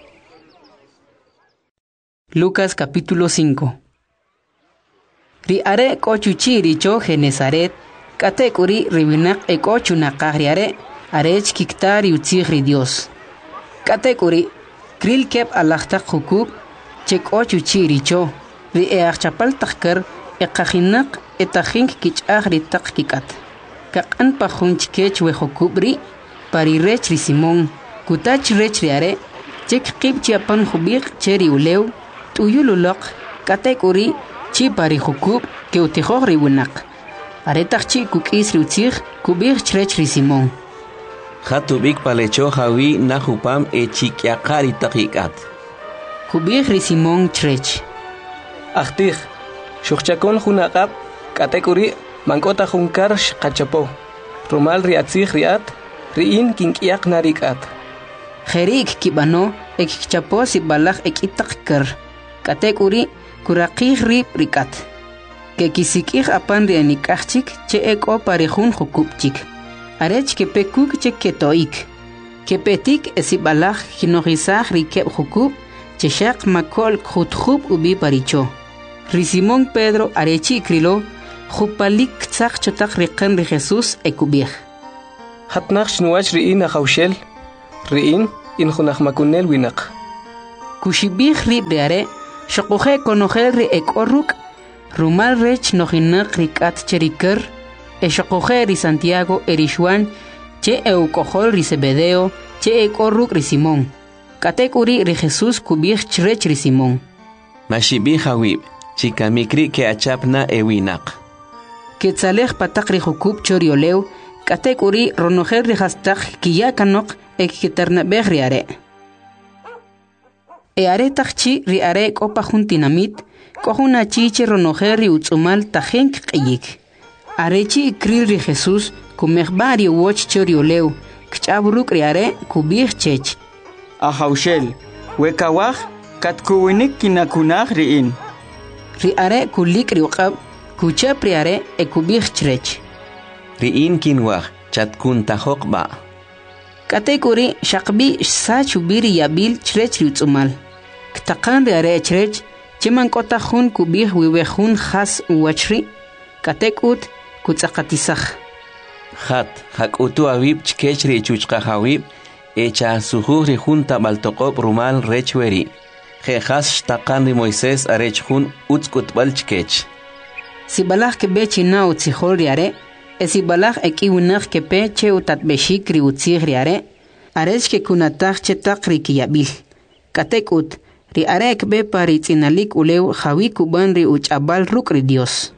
Speaker 1: Lucas capítulo cinco. Ri are kochuchi richo Genesaret, katekuri ribinak e kochu nakagriare, arech kiktari utzigri Dios. Katekuri, kril kep alachtak hukub, chek ochuchi richo, ri e achapal takkar, Ekajinak etajink kich agri tak kikat. Kakan pa junch kech we hokubri, pari rechri Simón, kutach rechri are, chek kip chiapan hubik cheri uleu, tuyululok, katekuri, chi pari hokub, ke utihogri winak. Aretach chi kukisri utzig, kubik rechri Simón.
Speaker 14: Hatubik palecho hawi nahupam e chikiakari takikat.
Speaker 1: Kubik ri Simón chrech.
Speaker 8: Achtich. Shuchakon hunaqab, katekuri, mankota hunkar shkachapo. Rumal riatzich riat, riin kinkiak narikat.
Speaker 1: Jerik kibano, ekchapo si balach ekitakker. Katekuri, kurakih rip rikat. Ke kisikih apan rianikachik, che eko parihun hukupchik. Arech ke pekuk che ketoik. Ke petik esi balach kinogisach rikep hukup, che shak makol khutkhub ubi paricho. Ri Simón Pedro arechi krilo, Jupalik tzak chotak riqan ri Jesús ekubih.
Speaker 8: Hatnaq shnuach ri'in akhawshel. Ri'in in junaq makunel winak.
Speaker 1: Kushibih ri riare, shokuje konojer ri ekorruk, rumal rech nojinak rikat cherikar, e shokuje ri Santiago erishwan, che eukojol ri Zebedeo, che ekorruk ri Simón. Katek uri ri Jesús kubih chrech ri Simón.
Speaker 14: Mashibih hawib, chikamikri ke achapna ewinak.
Speaker 1: Ketzalej patak ri jukub chorioleu, katek uri ronojer ri hastak kiyakanok ek kiternabeh riare. E are takchi ri are kopa juntinamit, kohuna chiche ronojer ri utzumal tajenk qiyik. Arechi ikril ri Jesús, kumehbari woch chorioleu, kchaburuk ri are kubih chech.
Speaker 7: Ahaushel, wekawaj, katkuwinik kinakunaj riin.
Speaker 1: Ri are kulik ri uqab, kuchap ri are e kubih chrech.
Speaker 14: Riin kinwaj, chatkun tajokba.
Speaker 1: Katekuri shaqbi sa chubiri yabil chrech ri utzumal. Ktaqan ri are chrech, chiman kota jun kubih wiwejun khas uwachri, katekut kutzaqatisaj.
Speaker 14: Hat, hakutu awib chkech ri chuchqa hawib, echa sujuh ri jun tabaltoqob rumal rechweri. Jejas shtaqan ri Moisés arech jun utzkutbal chkech.
Speaker 1: Si balaj ke be china utzijol ri are, e si balaj eki winaj ke pe che utatbeshik ri utzij ri are, arech ke kunataj chetak ri kiyabil. Katekut, ri are ekbe pari tzinalik uleu jawi kuban ri uchabal ruk ri Dios.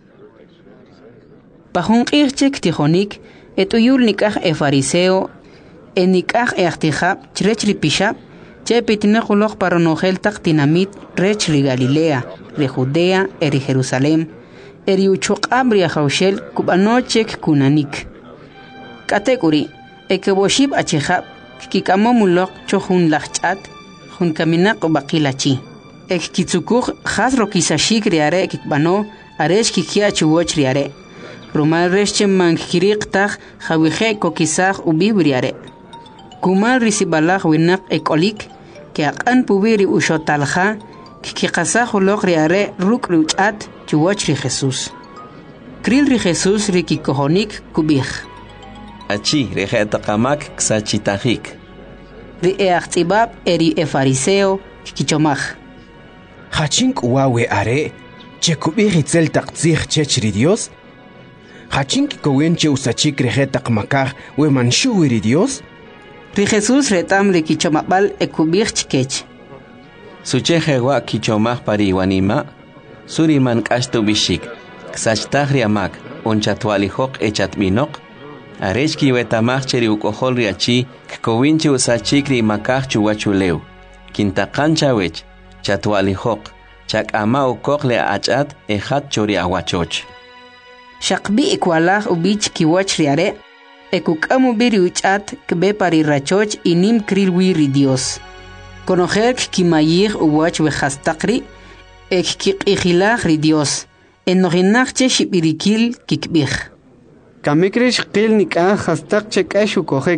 Speaker 1: Pajun qirchek tijonik, et uyul nikaj e fariseo, e nikaj e achtijab, chrech ri pishab, che pitinakulok paronogel tak tinamit, rech ri Galilea, ri Judea, e ri Jerusalem, e ri uchokab ri ahaushel, kubanochek kunanik. Katekuri, e keboshib achijab, kikamomulok chohun lachchat, jun kaminak o bakilachi. Ek kitsukuj has rokisashik riare kikbano, aresh kikia chuwoch riare. Rumal resche mankirik taj jawije kokisaj ubibriare. Kumal risibalaj winak ekolik, que akan pubiri ushotalja, kikasaj ulok riare ruk ruchat chuwoch ri Jesús. Kril ri Jesús ri kikohonik kubij.
Speaker 14: Achi rejetakamak ksachitajik.
Speaker 1: Ri eachtibab eri e fariseo kichomaj.
Speaker 12: Hachink wawe are, che kubij itzel taktzij chech ri Dios? Hachink kowenche usachik rejetak makaj we manshu ri Dios?
Speaker 1: Ri Jesús retam ri kichomabal e kubij chkech.
Speaker 14: Suche jewa kichomaj pari wanima, suri man kashtu bishik, ksachtaj riamak, onchatwalijok echatminok, arechki wetamaj cheri ukohol riachi, kkowinche usachik ri makaj chuwachuleu, kintakancha wech, chatwalijok, chak ama ukok le achat ejat chori awachoch.
Speaker 1: Shaqbi ikwalaj ubich kiwach riare, ekukamu biri uchat kbe pari rachoch inim kril wiri Dios. Conojer kimayir uwach wejastakri, ek kikijilaj ri Dios, enoginaj che shibirikil kikbij.
Speaker 6: Kamikrish qil nikah hastak chekash ukojek.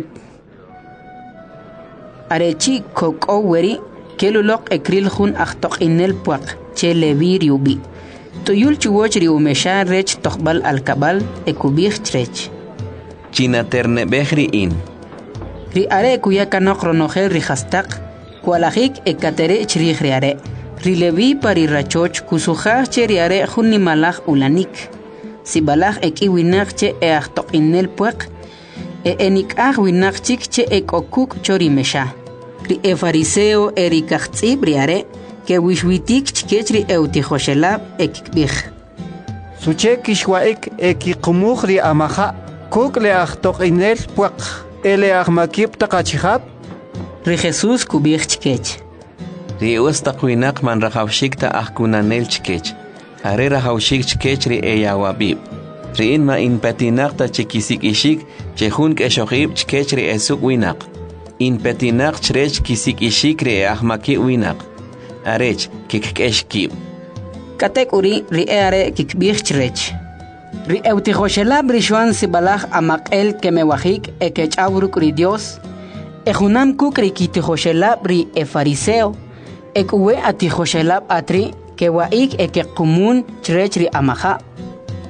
Speaker 1: Arechi koko weri, kelulok ekril jun achtok inel puak, che levi riubi. Tuyul chuwoch riumesha rech tokbal alkabal ekubij trech.
Speaker 14: China terne behri in.
Speaker 1: Ri are kuyakanok ronogel ri hastak, kualajik ekatere chrij riare. Ri levi pari rachoch kusujaj che riare jun nimalaj ulanik. Si balaj eki winak che e achtok inel puak, e enikaj winak chik che ekokuk chorimesha. Ri e fariseo e ri kachtzib riare, que wishwitik chkechri eutijoshelab ekikbij.
Speaker 9: Suche kishwaik ekiqumuj ri amaja, kuk le achtok inel puak, ele ahmakib takachihab.
Speaker 1: Ri Jesús kubij chkech.
Speaker 14: Ri ustaqwinak man rajawshikta ahkunanel chkech. Are rajawshik chkech ri eyawabib. Ri inma inpetinaqta chikisik ishik, chehun keshoqib chkech ri esuk winak. Inpetinaq chrech kisik ishik ri ahmaki winak. Arech kikeshkib.
Speaker 1: Katek uri ri are kikbij chrech. Ri eutijoshelab rishuan sibalaj amak'el kemewajik ekechawruk ri Dios. Ejunam kuk ri kitijoshelab ri e fariseo. Ekuwe atijoshelab atri kewaik ekekumun chrech ri amaja.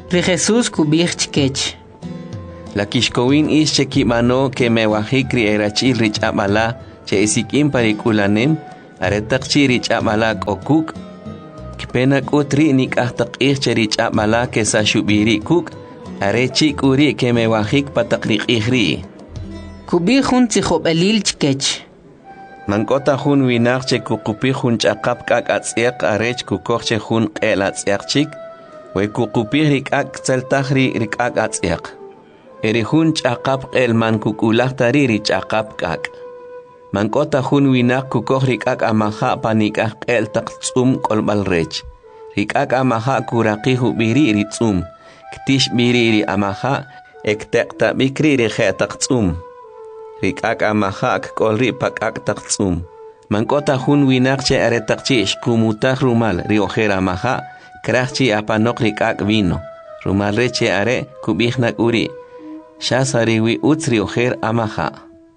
Speaker 1: Ri Jesús kubij chkech.
Speaker 14: La kishkowin is che kimano que me wahikri erachil rich amala che isikim parikulanem aretaqchi rich amala kokuk kpena kutri nik ahtaqih che rich amala que sa shubiri kuk arechi kuri que me wahik pataqriq ihri
Speaker 1: kubij hun tsijob elil chkech.
Speaker 14: Mankota hun winar che kukupi hun chaqap kak atsiaq arech kukok che hun qel atsiaq chik we kukupi rikak tseltahri rikak atsiaq eri hun chaqap qel man kukulaq tariri chaqap kak Mankota hun winak kukok rikak amaha panikak qel taqtsum kolbal rech rikak amaha kuraqi hubiri ritsum ktish biri amaha ekteqta bikri rikhe taqtsum rikak amahak kolri pakak taqtsum Mankota hun winak che aretaqchi ishqumutaj rumal riojera amaha krachchi apanok rikak vino rumal reche are kubijnak uri shasariwi utri ojer amaha.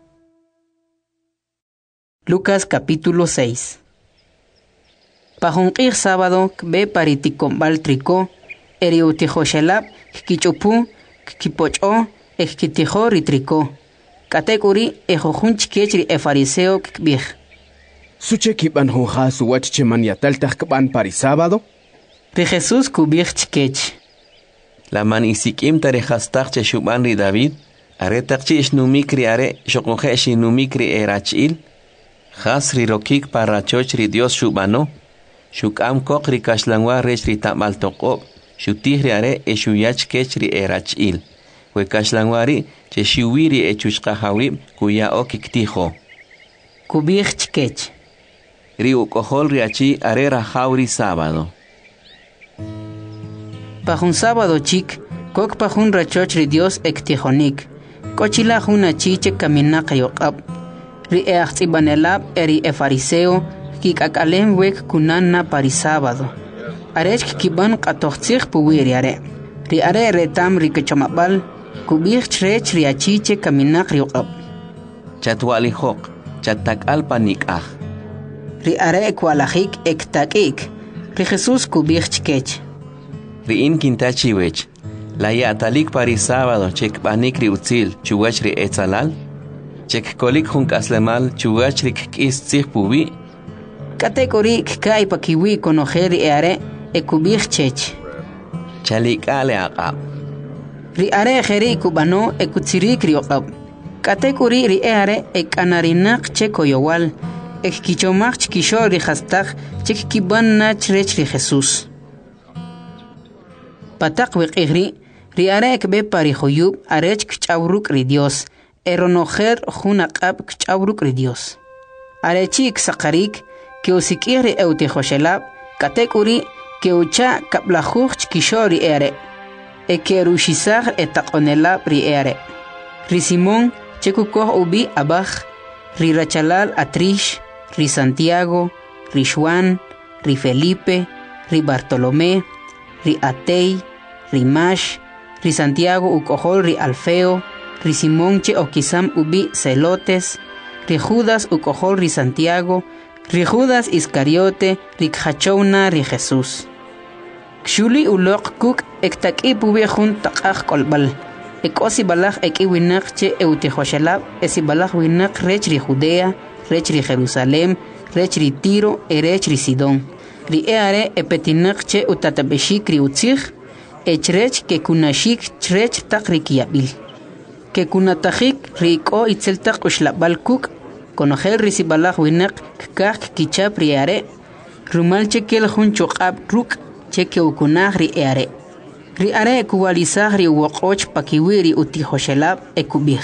Speaker 1: Lucas capítulo seis. Pajunqir sábado kbe pariticombal trico eriutijoshelab kichupu kipocho ekitijo ritrico katekuri ejojun chikechri e fariseo kbij.
Speaker 12: Suche kiban honja suwach cheman yatal takban pari sábado?
Speaker 1: Ri Jesús kubij chikech.
Speaker 14: La man isikim tarejastaq che shuban ri David aretaqchi ishnumikri are shoqoje shinumikri erachil khas ri rokik parachoch ri Dios shubano shukam kok ri kashlangwa rech ri tamal toqob shutihri are e shuyach kech ri erachil we kashlangwari che shiwiri e chushqahawib kuya okiktijo
Speaker 1: kubij chkech.
Speaker 14: ri ukohol ri achi are rajawri sábado.
Speaker 1: Pajun sábado chik, kok pajun rachoch ri Dios ektijonik. Kochila juna chiche kaminak yoqab. Ri eachtibanelab eri e fariseo, kikakalem wek kunan na pari sábado. Arech kiban qatochtzig puwiri are. Ri are retam ri kechomabal, kubij chrech ri achiche kaminak yoqab.
Speaker 14: Chatwali hok, chatak alpanik ah.
Speaker 1: Ri are ekwalajik ektakik. Ri Jesús kubij chkech.
Speaker 14: Riin kintachi wech la ya talik pari sábado chek banik ri utzil chuwach ri etzalal chek kolik jun kaslemal chuwach ri kis tsig puwi
Speaker 1: katekori kai pakiwi konojeri eare ekubij chech
Speaker 14: chalik ale aqab
Speaker 1: ri are kheri kubano ekutzirik ri oqab katekori ri eare ekanarinak chekoyowal ekkichomach chkisho ri khastaq chek kibanna chrech ri Jesús Patak wiqihri, ri are ekbe pari joyub arech kchawruk ri Dios, eronojer junaqab kchawruk ri Dios. Arechi ksaqarik, ke usikihri eutijoshelab, katekuri, ke ucha kaplajuj chkishori ere, e ke rushizag etaqonelab ri ere. Ri Simón, chekukoh ubi abaj, ri Rachalal atrish, ri Santiago, ri Juan, ri Felipe, ri Bartolomé, ri Atei, ri Mash, ri Santiago ukohol ri Alfeo, ri Simón che okisam ubi Celotes, ri Judas ukohol ri Santiago, ri Judas Iscariote, ri Khachouna ri Jesús. Kshuli ulok kuk ektak'i pubi jun taqaj kolbal. Ekosi balaj eki winak che eutijoshelab, esi balaj winak rech ri Judea, rech ri Jerusalem, rech ri Tiro, erech ri Sidón. Ri eare epetinak che utatabeshik ri utzig, echrech ke kunashik chrech taqrik yabil. Ke kunatajik riko itzeltak ushlabal kuk, konojel risibalaj winak kak kichap ri eare, rumal chekel jun choqab ruk, cheke ukunaj ri eare. Ri are kuwalizaj ri woqoch pakiwiri utijoshelab ekubij.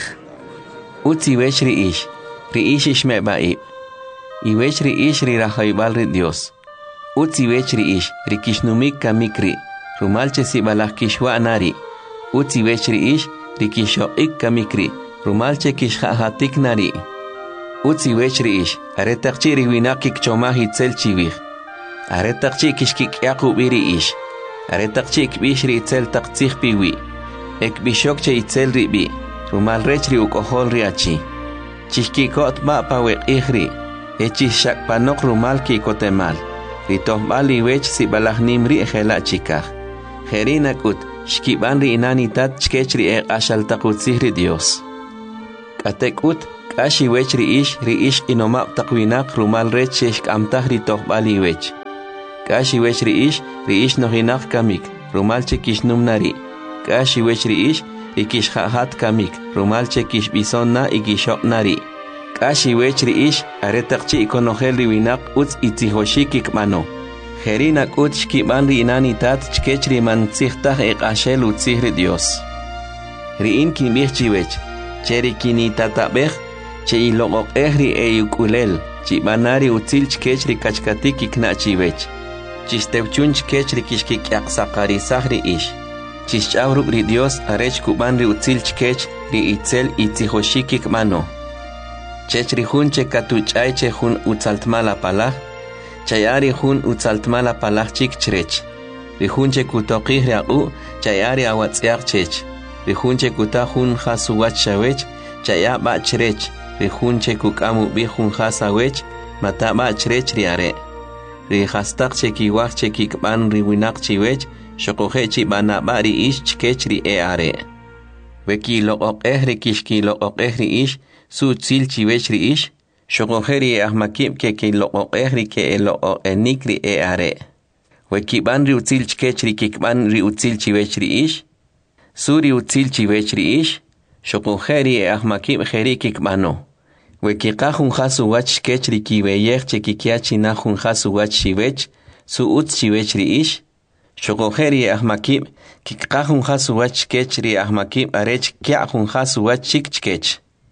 Speaker 14: Utzi wech ri ish, ri ish ishme baib. I wech ri ish ri rajaibal ri Dios. Utzi wech ri ish, ri kishnumik kamikri, rumalche si balaj kishwa nari. Utzi wech ri ish, ri kishoik kamikri, rumalche kishhahatik nari. Utzi wech ri ish, aretakchi ri winakik chomah itzel chivij. Aretakchi kishkik yakubiri ish. Aretakchi ikbish ri itzel taqtzih piwi. Ekbishok che itzel ri bi, rumal rech ri ukohol ri achi. Chishkikot ma pawek ihri, echishak panok rumal kikotemal. Ritohbal iwech si balaj nimri ejela chikaj. Jerinakut, xkiban ri inanitat chkech ri e ashaltaqutzih ri Dios. Katekut kashi wech ri ish ri ish inomab taqwinak rumal rech shk'amtaj ri toqbali wech. Kashi wech ri ish ri ish nohinak kamik rumal che kishnumnari. Kashi wech ri ish ri kishhahat kamik rumal che kishbison na igishok nari. Kashi wech ri ish aretaqchi ikonogel ri winak utz itzihoshikik mano. Herina kut shkiban ri inanitat chkech ri man tzihtaj eqashel utzih ri Dios. Ri in kinbih chiwech, cheri kinitatabej, che iloqoq ri eyukulel, chibanari utzil chkech ri kachkatik ikna chiwech. Chistewchun chkech ri kishkik yaqsaqarisaj ri ish. Chischawruk ri Dios arech kuban ri utzil chkech ri itzel itzihoshikik mano. Chech ri hun che katuchay che hun utzaltmala palaj, chayari hun utzaltmala palaj chik chrech. Ri hun che kutoqih riaqu, chayari awatzyak chech. Ri hun che kutahun jasuwach shawech, chaya ba chrech. Ri hun che kukamu bi hun jasawech, mata ba chrech riare. Ri hastak che kiwach che kikban ri winak chiwech, shokoje chi bana ba ri ish chkech ri e are. Weki loqoq eh ri kishki loqoq eh ri ish, su tzil chiwech ri ish, shokojeri ahmakib ke ke loqoq eh ri ke e loqoq enik ri e are. Wekiban ri utzil chkech ri kikban ri utzil chiwech ri ish, su ri utzil chiwech ri ish, shokojeri ahmakib jeri kikbano. Wekikajun jasu wach chkech ri kiweyech che kikiachi najun jasu wach chiwech, su utz chiwech ri ish, shokojeri ahmakib kikajun jasu wach chkech ri ahmakib arech kiajun jasu wach chik chkech.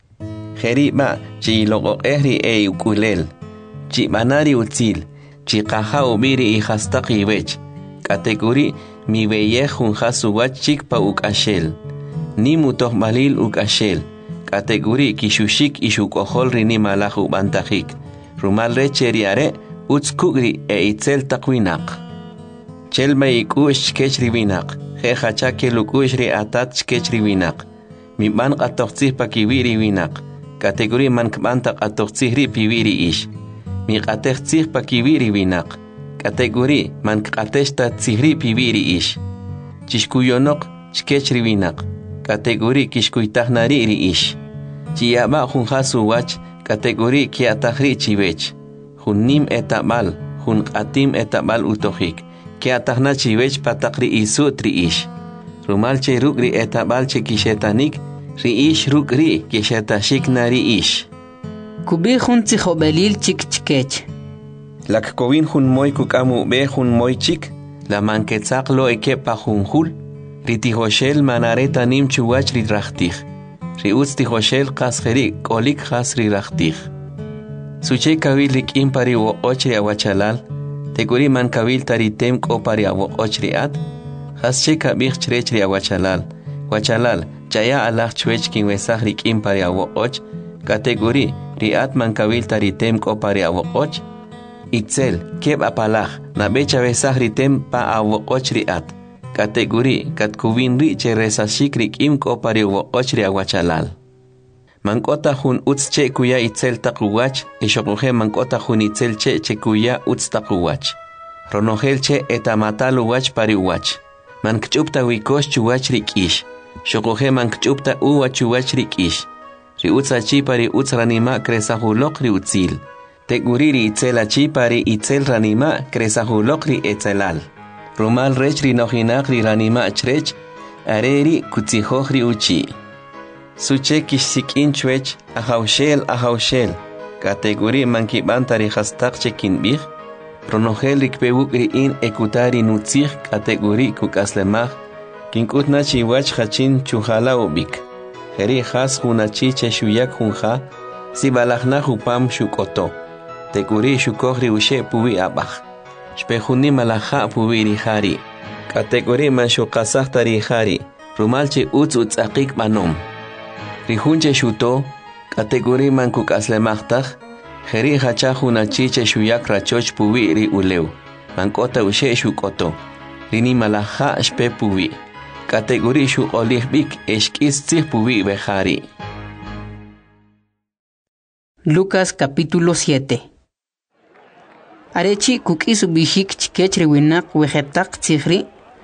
Speaker 14: Jeriba chi loqoq ehri e ukulel, chi banari utzil, chi qaha ubiri i hastaqi wech, kategori mi weyejun jasu wach chik pa ukashel, ni mutoh malil ukashel, kategori kishushik ishukojol rini malaj ubantajik, rumal recheri are utskugri e itzel taqwinak. Chelma ikush chkech riwinak, jejacha ke lukush ri atat chkech riwinak, mi ban qatoqtzih pa kiwiri winak, kategori man kbanta qatoqtzih ri piwiri ish, mi qatejtzih pa kiwiri winak, kategori man qateshta tzihri piwiri ish, chishkuyonoq chkech ri winak, kategori kishkuytajnari ri ish, chiyaba jun jasu wach, kategori kiatajri chiwech, jun nim etabal, jun qatim etabal utojik, kiatajna chiwech pataqri isut ri ish, rumal che rukri etabal che kishetanik, ri ish rukri kishetashik na ri ish.
Speaker 1: Kubi jun tzihobelil chik chkech.
Speaker 14: Lak kowin jun moy kukamu be jun moy chik, la manketzak lo eke pa jun jul, ri tihoshel manareta nim chuwach ri rachtij, ri utz tihoshel qasjeri kolik jas ri rachtij. Suche kawil rik impari wo ochri awachalal, teguri man kawil taritem kopari awo ochri at, hasche kabich chrechri awachalal, wachalal, chaya alaj chwech kin wesaj rik impari awo och, kategori riat man kawil taritem kopari awo och, itzel keb apalaj na becha besaj ritem pa awo och riat, kategori katkubin ri che resashik rik im kopari awo och ri awachalal. Mankota jun utz che kuya itzel taquwach, ishokuje mankota jun itzel che che kuya utz taquwach. Ronogel che etamatalu wach pari wach. Mankchupta wikosh chuwach rik ish. Shokuje mankchupta uwa chuwach rik ish. Ri utza chi pari utz ranima kresahulok ri utzil. Teguri ri itzela chi pari itzel ranima kresahulok ri etzelal. Rumal rech ri nojinak ri ranima chrech, areri kutzihoj ri uchi. Suche kishsikin chwech, ahaushel ahaushel, kategori mankibantari hastak chekinbih, pronogel rikpewuk ri in ekutari nutzih kategori kukaslemaj, kinkutna chiwach hachin chuhala ubik, heri has hunachi cheshuyak hunja, si balajna hupam shukoto, teguri shukogri ushe puwi abaj, shpehuni malaja puwi rihari, kategori manshukasaj tarihari, rumalche utz utzakik manom. Rihunche shuto, kategori man kukaslemachtaj, jeri hacha hunachiche shuyak rachoch puwi ri uleu, mankota ushe shukoto, rini malaja shpe puwi, kategori shu olihbik eshkis tzih puwi bejari.
Speaker 1: Lucas capítulo siete. Arechi kukisu bishik chikech riwinak wejetak tzihri,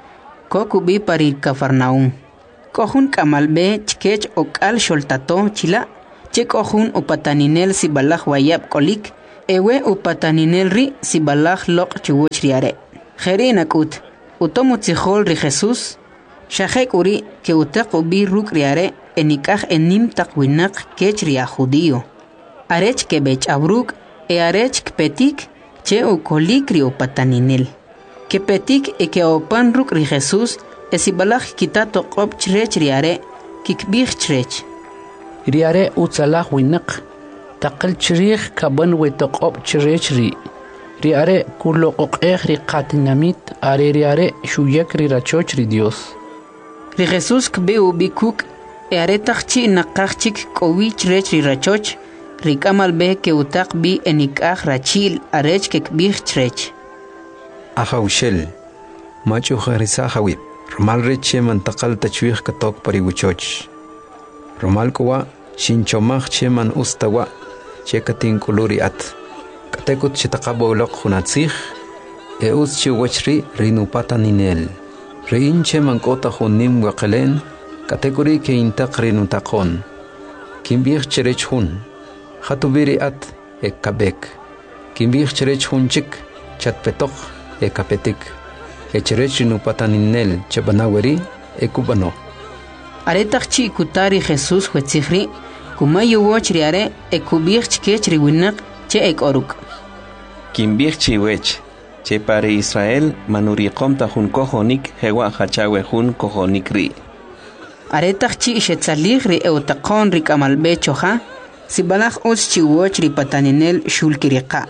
Speaker 1: kokubi parir Cafarnaum. Kohun kamalbe chkech okal sholtato chila, che kohun upataninel si balach wayab kolik, ewe upataninel ri si balach lok chuwechriare. Jeri nakut, utomu tzihol ri Jesus, shahek uri ke utak ubi ruk riare enikaj enim takwinak kech ria judío. Arech ke bech abruk e arech kpetik che ukolik ri upataninel. Que petik e que opan ruk ri Jesus, esibalach kita toqob chrech riare, kikbich chrech.
Speaker 3: Riare utzalach winak, taqal chrich kaban we toqob chrech ri. Riare kuloqoqeh ri qatinamit, are riare shuyak ri rachoch ri Dios.
Speaker 1: Ri Jesus kbe ubikuk, e are tachchi naqachik kowi chrech ri rachoch, ri kamal be ke utak bi enikach rachil arech kikbich chrech.
Speaker 2: Ahaushel, machu kharisa hawib. Romal reche mantakal tachwih katok pariwuchoch. Romal kuwa shinchomach cheman ustawa chekatin kuluri at. Katekut chitakabo lok hunatzich e us chiwachri rinupata ninel. Rein cheman kota hunim wakelen katekuri ke intak rinutakon. Kimbich cherech hun. Hatubiri at e kabek. Kimbich cherech hun chik chatpetok e kapetik. Echerech nupataninel chabanaweri ekubano.
Speaker 1: Aretachchi kutari Jesus huetzihri, kumayu wochriare ekubich kechri winak che ekoruk.
Speaker 14: Kimbich wech, che pare Israel manuriqom tahun kohonik hewa hachawe hun kohonik ri.
Speaker 1: Aretachchi shetzalig ri eutaqon ri kamalbe choja, sibalach oschi wochri pataninel shulkiriqa.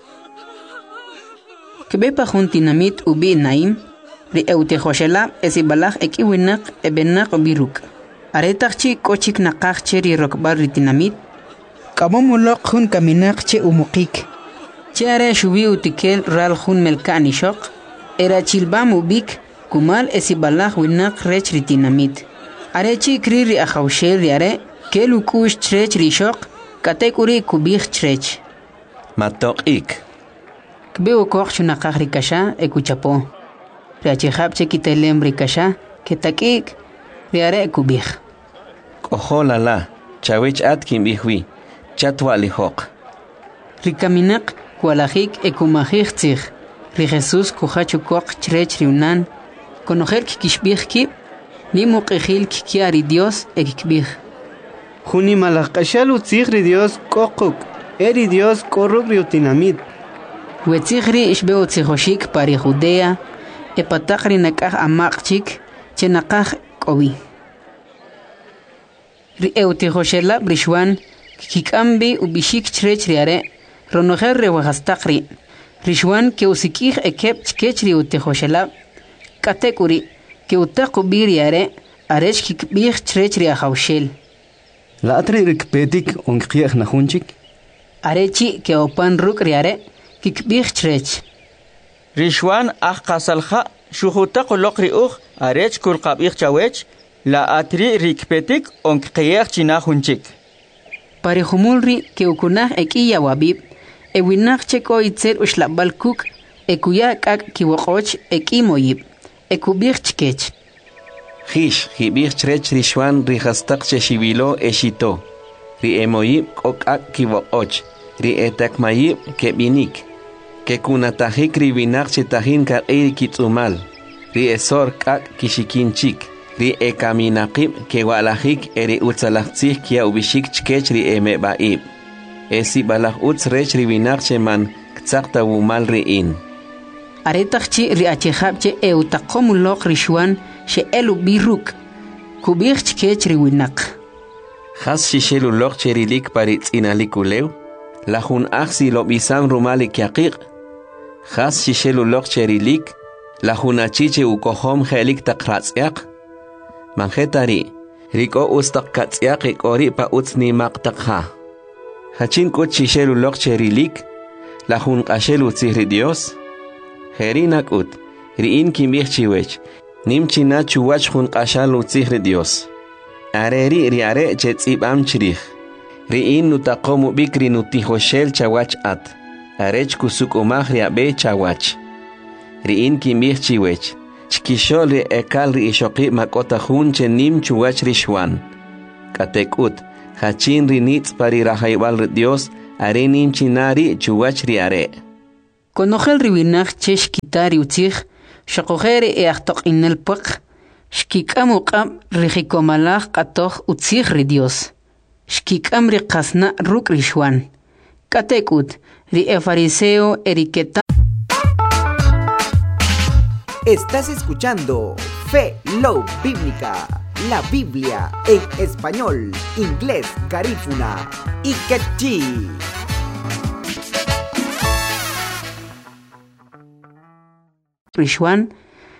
Speaker 1: Kbepa juntinamit ubi naim, ri eutejoshela esibalach ekiwinak ebenak biruk. Aretachchi kochik naqachche ri rokbar ritinamit.
Speaker 15: Kamomulok hun kaminak che umukik.
Speaker 1: Che are shubi utikel ral hun melkani shok. Era chilbam ubik kumal esibalach winak rech ritinamit. Arechi kri ri ahaushel ri are kelukush chrech ri shok katekuri kubich chrech.
Speaker 14: Matok ik.
Speaker 1: Kbeo koch chunaqaj rikasha ekuchapo. Riachihab chekitelem rikasha ketakik riare ekubij.
Speaker 14: Kohola la, chawech atkin bihwi, chatwa lihok.
Speaker 1: Rikaminak kualajik ekumajik tzig. Ri Jesus kuhachu koch chrech riunan. Konojer kikishbij kib, ni muqejil kikiari Dios ekikbij.
Speaker 6: Juni malakashal utzig ri Dios kokuk, eri Dios korruk riutinamit.
Speaker 1: Wetzigri ishbeo tzijoshik pari Judea, epatakri nakaj amakchik, chenakaj kobi. Ri eutijoshela brishwan, kikambi ubishik chrech riare, ronojer rewajastakri, rishwan ke usikij ekep chkechri utijoshela, katekuri, ke utakubi riare, arech kikbij chrech riajaushel.
Speaker 11: La atri rikpetik onkiaj najunchik?
Speaker 1: Arechi ke opan ruk riare, kikbich chrech.
Speaker 7: Rishwan ah qasalha shuhuta qoloqri uq arech kulqabich chawech la atri rikpetik onqiyach chinahunchik.
Speaker 1: Parihumulri ke ukunah ekiya wabib ewinach cheko itzel ushlabal kuk ekuya kak kiwoqoch ekimoyib ekubich chkech.
Speaker 14: Hish hibich chrech Rishwan rihastak cheshibilo eshito. Ri emoyib kokak kiwoqoch. Ri etakmayib kebinik. Que kunatajik ribinak chetahin kar eiri kitsumal. Ri esor kak kishikinchik. Ri ekaminakib ke walajik eri utzalachtzih kia ubishik chkech ri emebaib. Esi balach utz rech ribinak cheman ktsakta wumal ri in.
Speaker 1: Aretachchi ri achejabche eutakomulok rishwan she elu biruk. Kubich chkech riwinak.
Speaker 14: Has shishelu lok cherilik paritz inalikulew. La jun axi lo bisam rumali kiaqiq. Has shishelu lok cherilik. La jun achiche ukohom helik takratzyak. Manjetari. Riko ustak katzyak ikori pa utzni maqtakha. Hachin kut shishelu lok cherilik. La jun ashelu tzihri Dios. Herinak ut. Riin kimbich chiwech. Nim china chuwach jun ashalu tzihri Dios. Areri riare chetzibam chirich. Riin nutakomu bikri nutijoshel chawach at. Arech kusuk umah riabe chawach. Riin kimbich chiwech. chkisho ri ekal ri ishoqi makota junche nim chuwach ri shwan katekut hachin ri nitz pari rahaybal ri Dios are nim chinari chuwach ri are
Speaker 1: konojel ri winach chesh kitari utzig shaqojere e achtoq inel puq shkikamu qam ri hikomalaj qatoj utzig ri Dios shkikam ri qasna ruk ri shwan katekut ri e fariseo eriqueta.
Speaker 16: Estás escuchando Fe Love Bíblica, la Biblia en español, inglés, garífuna y quechí.
Speaker 1: Rishwan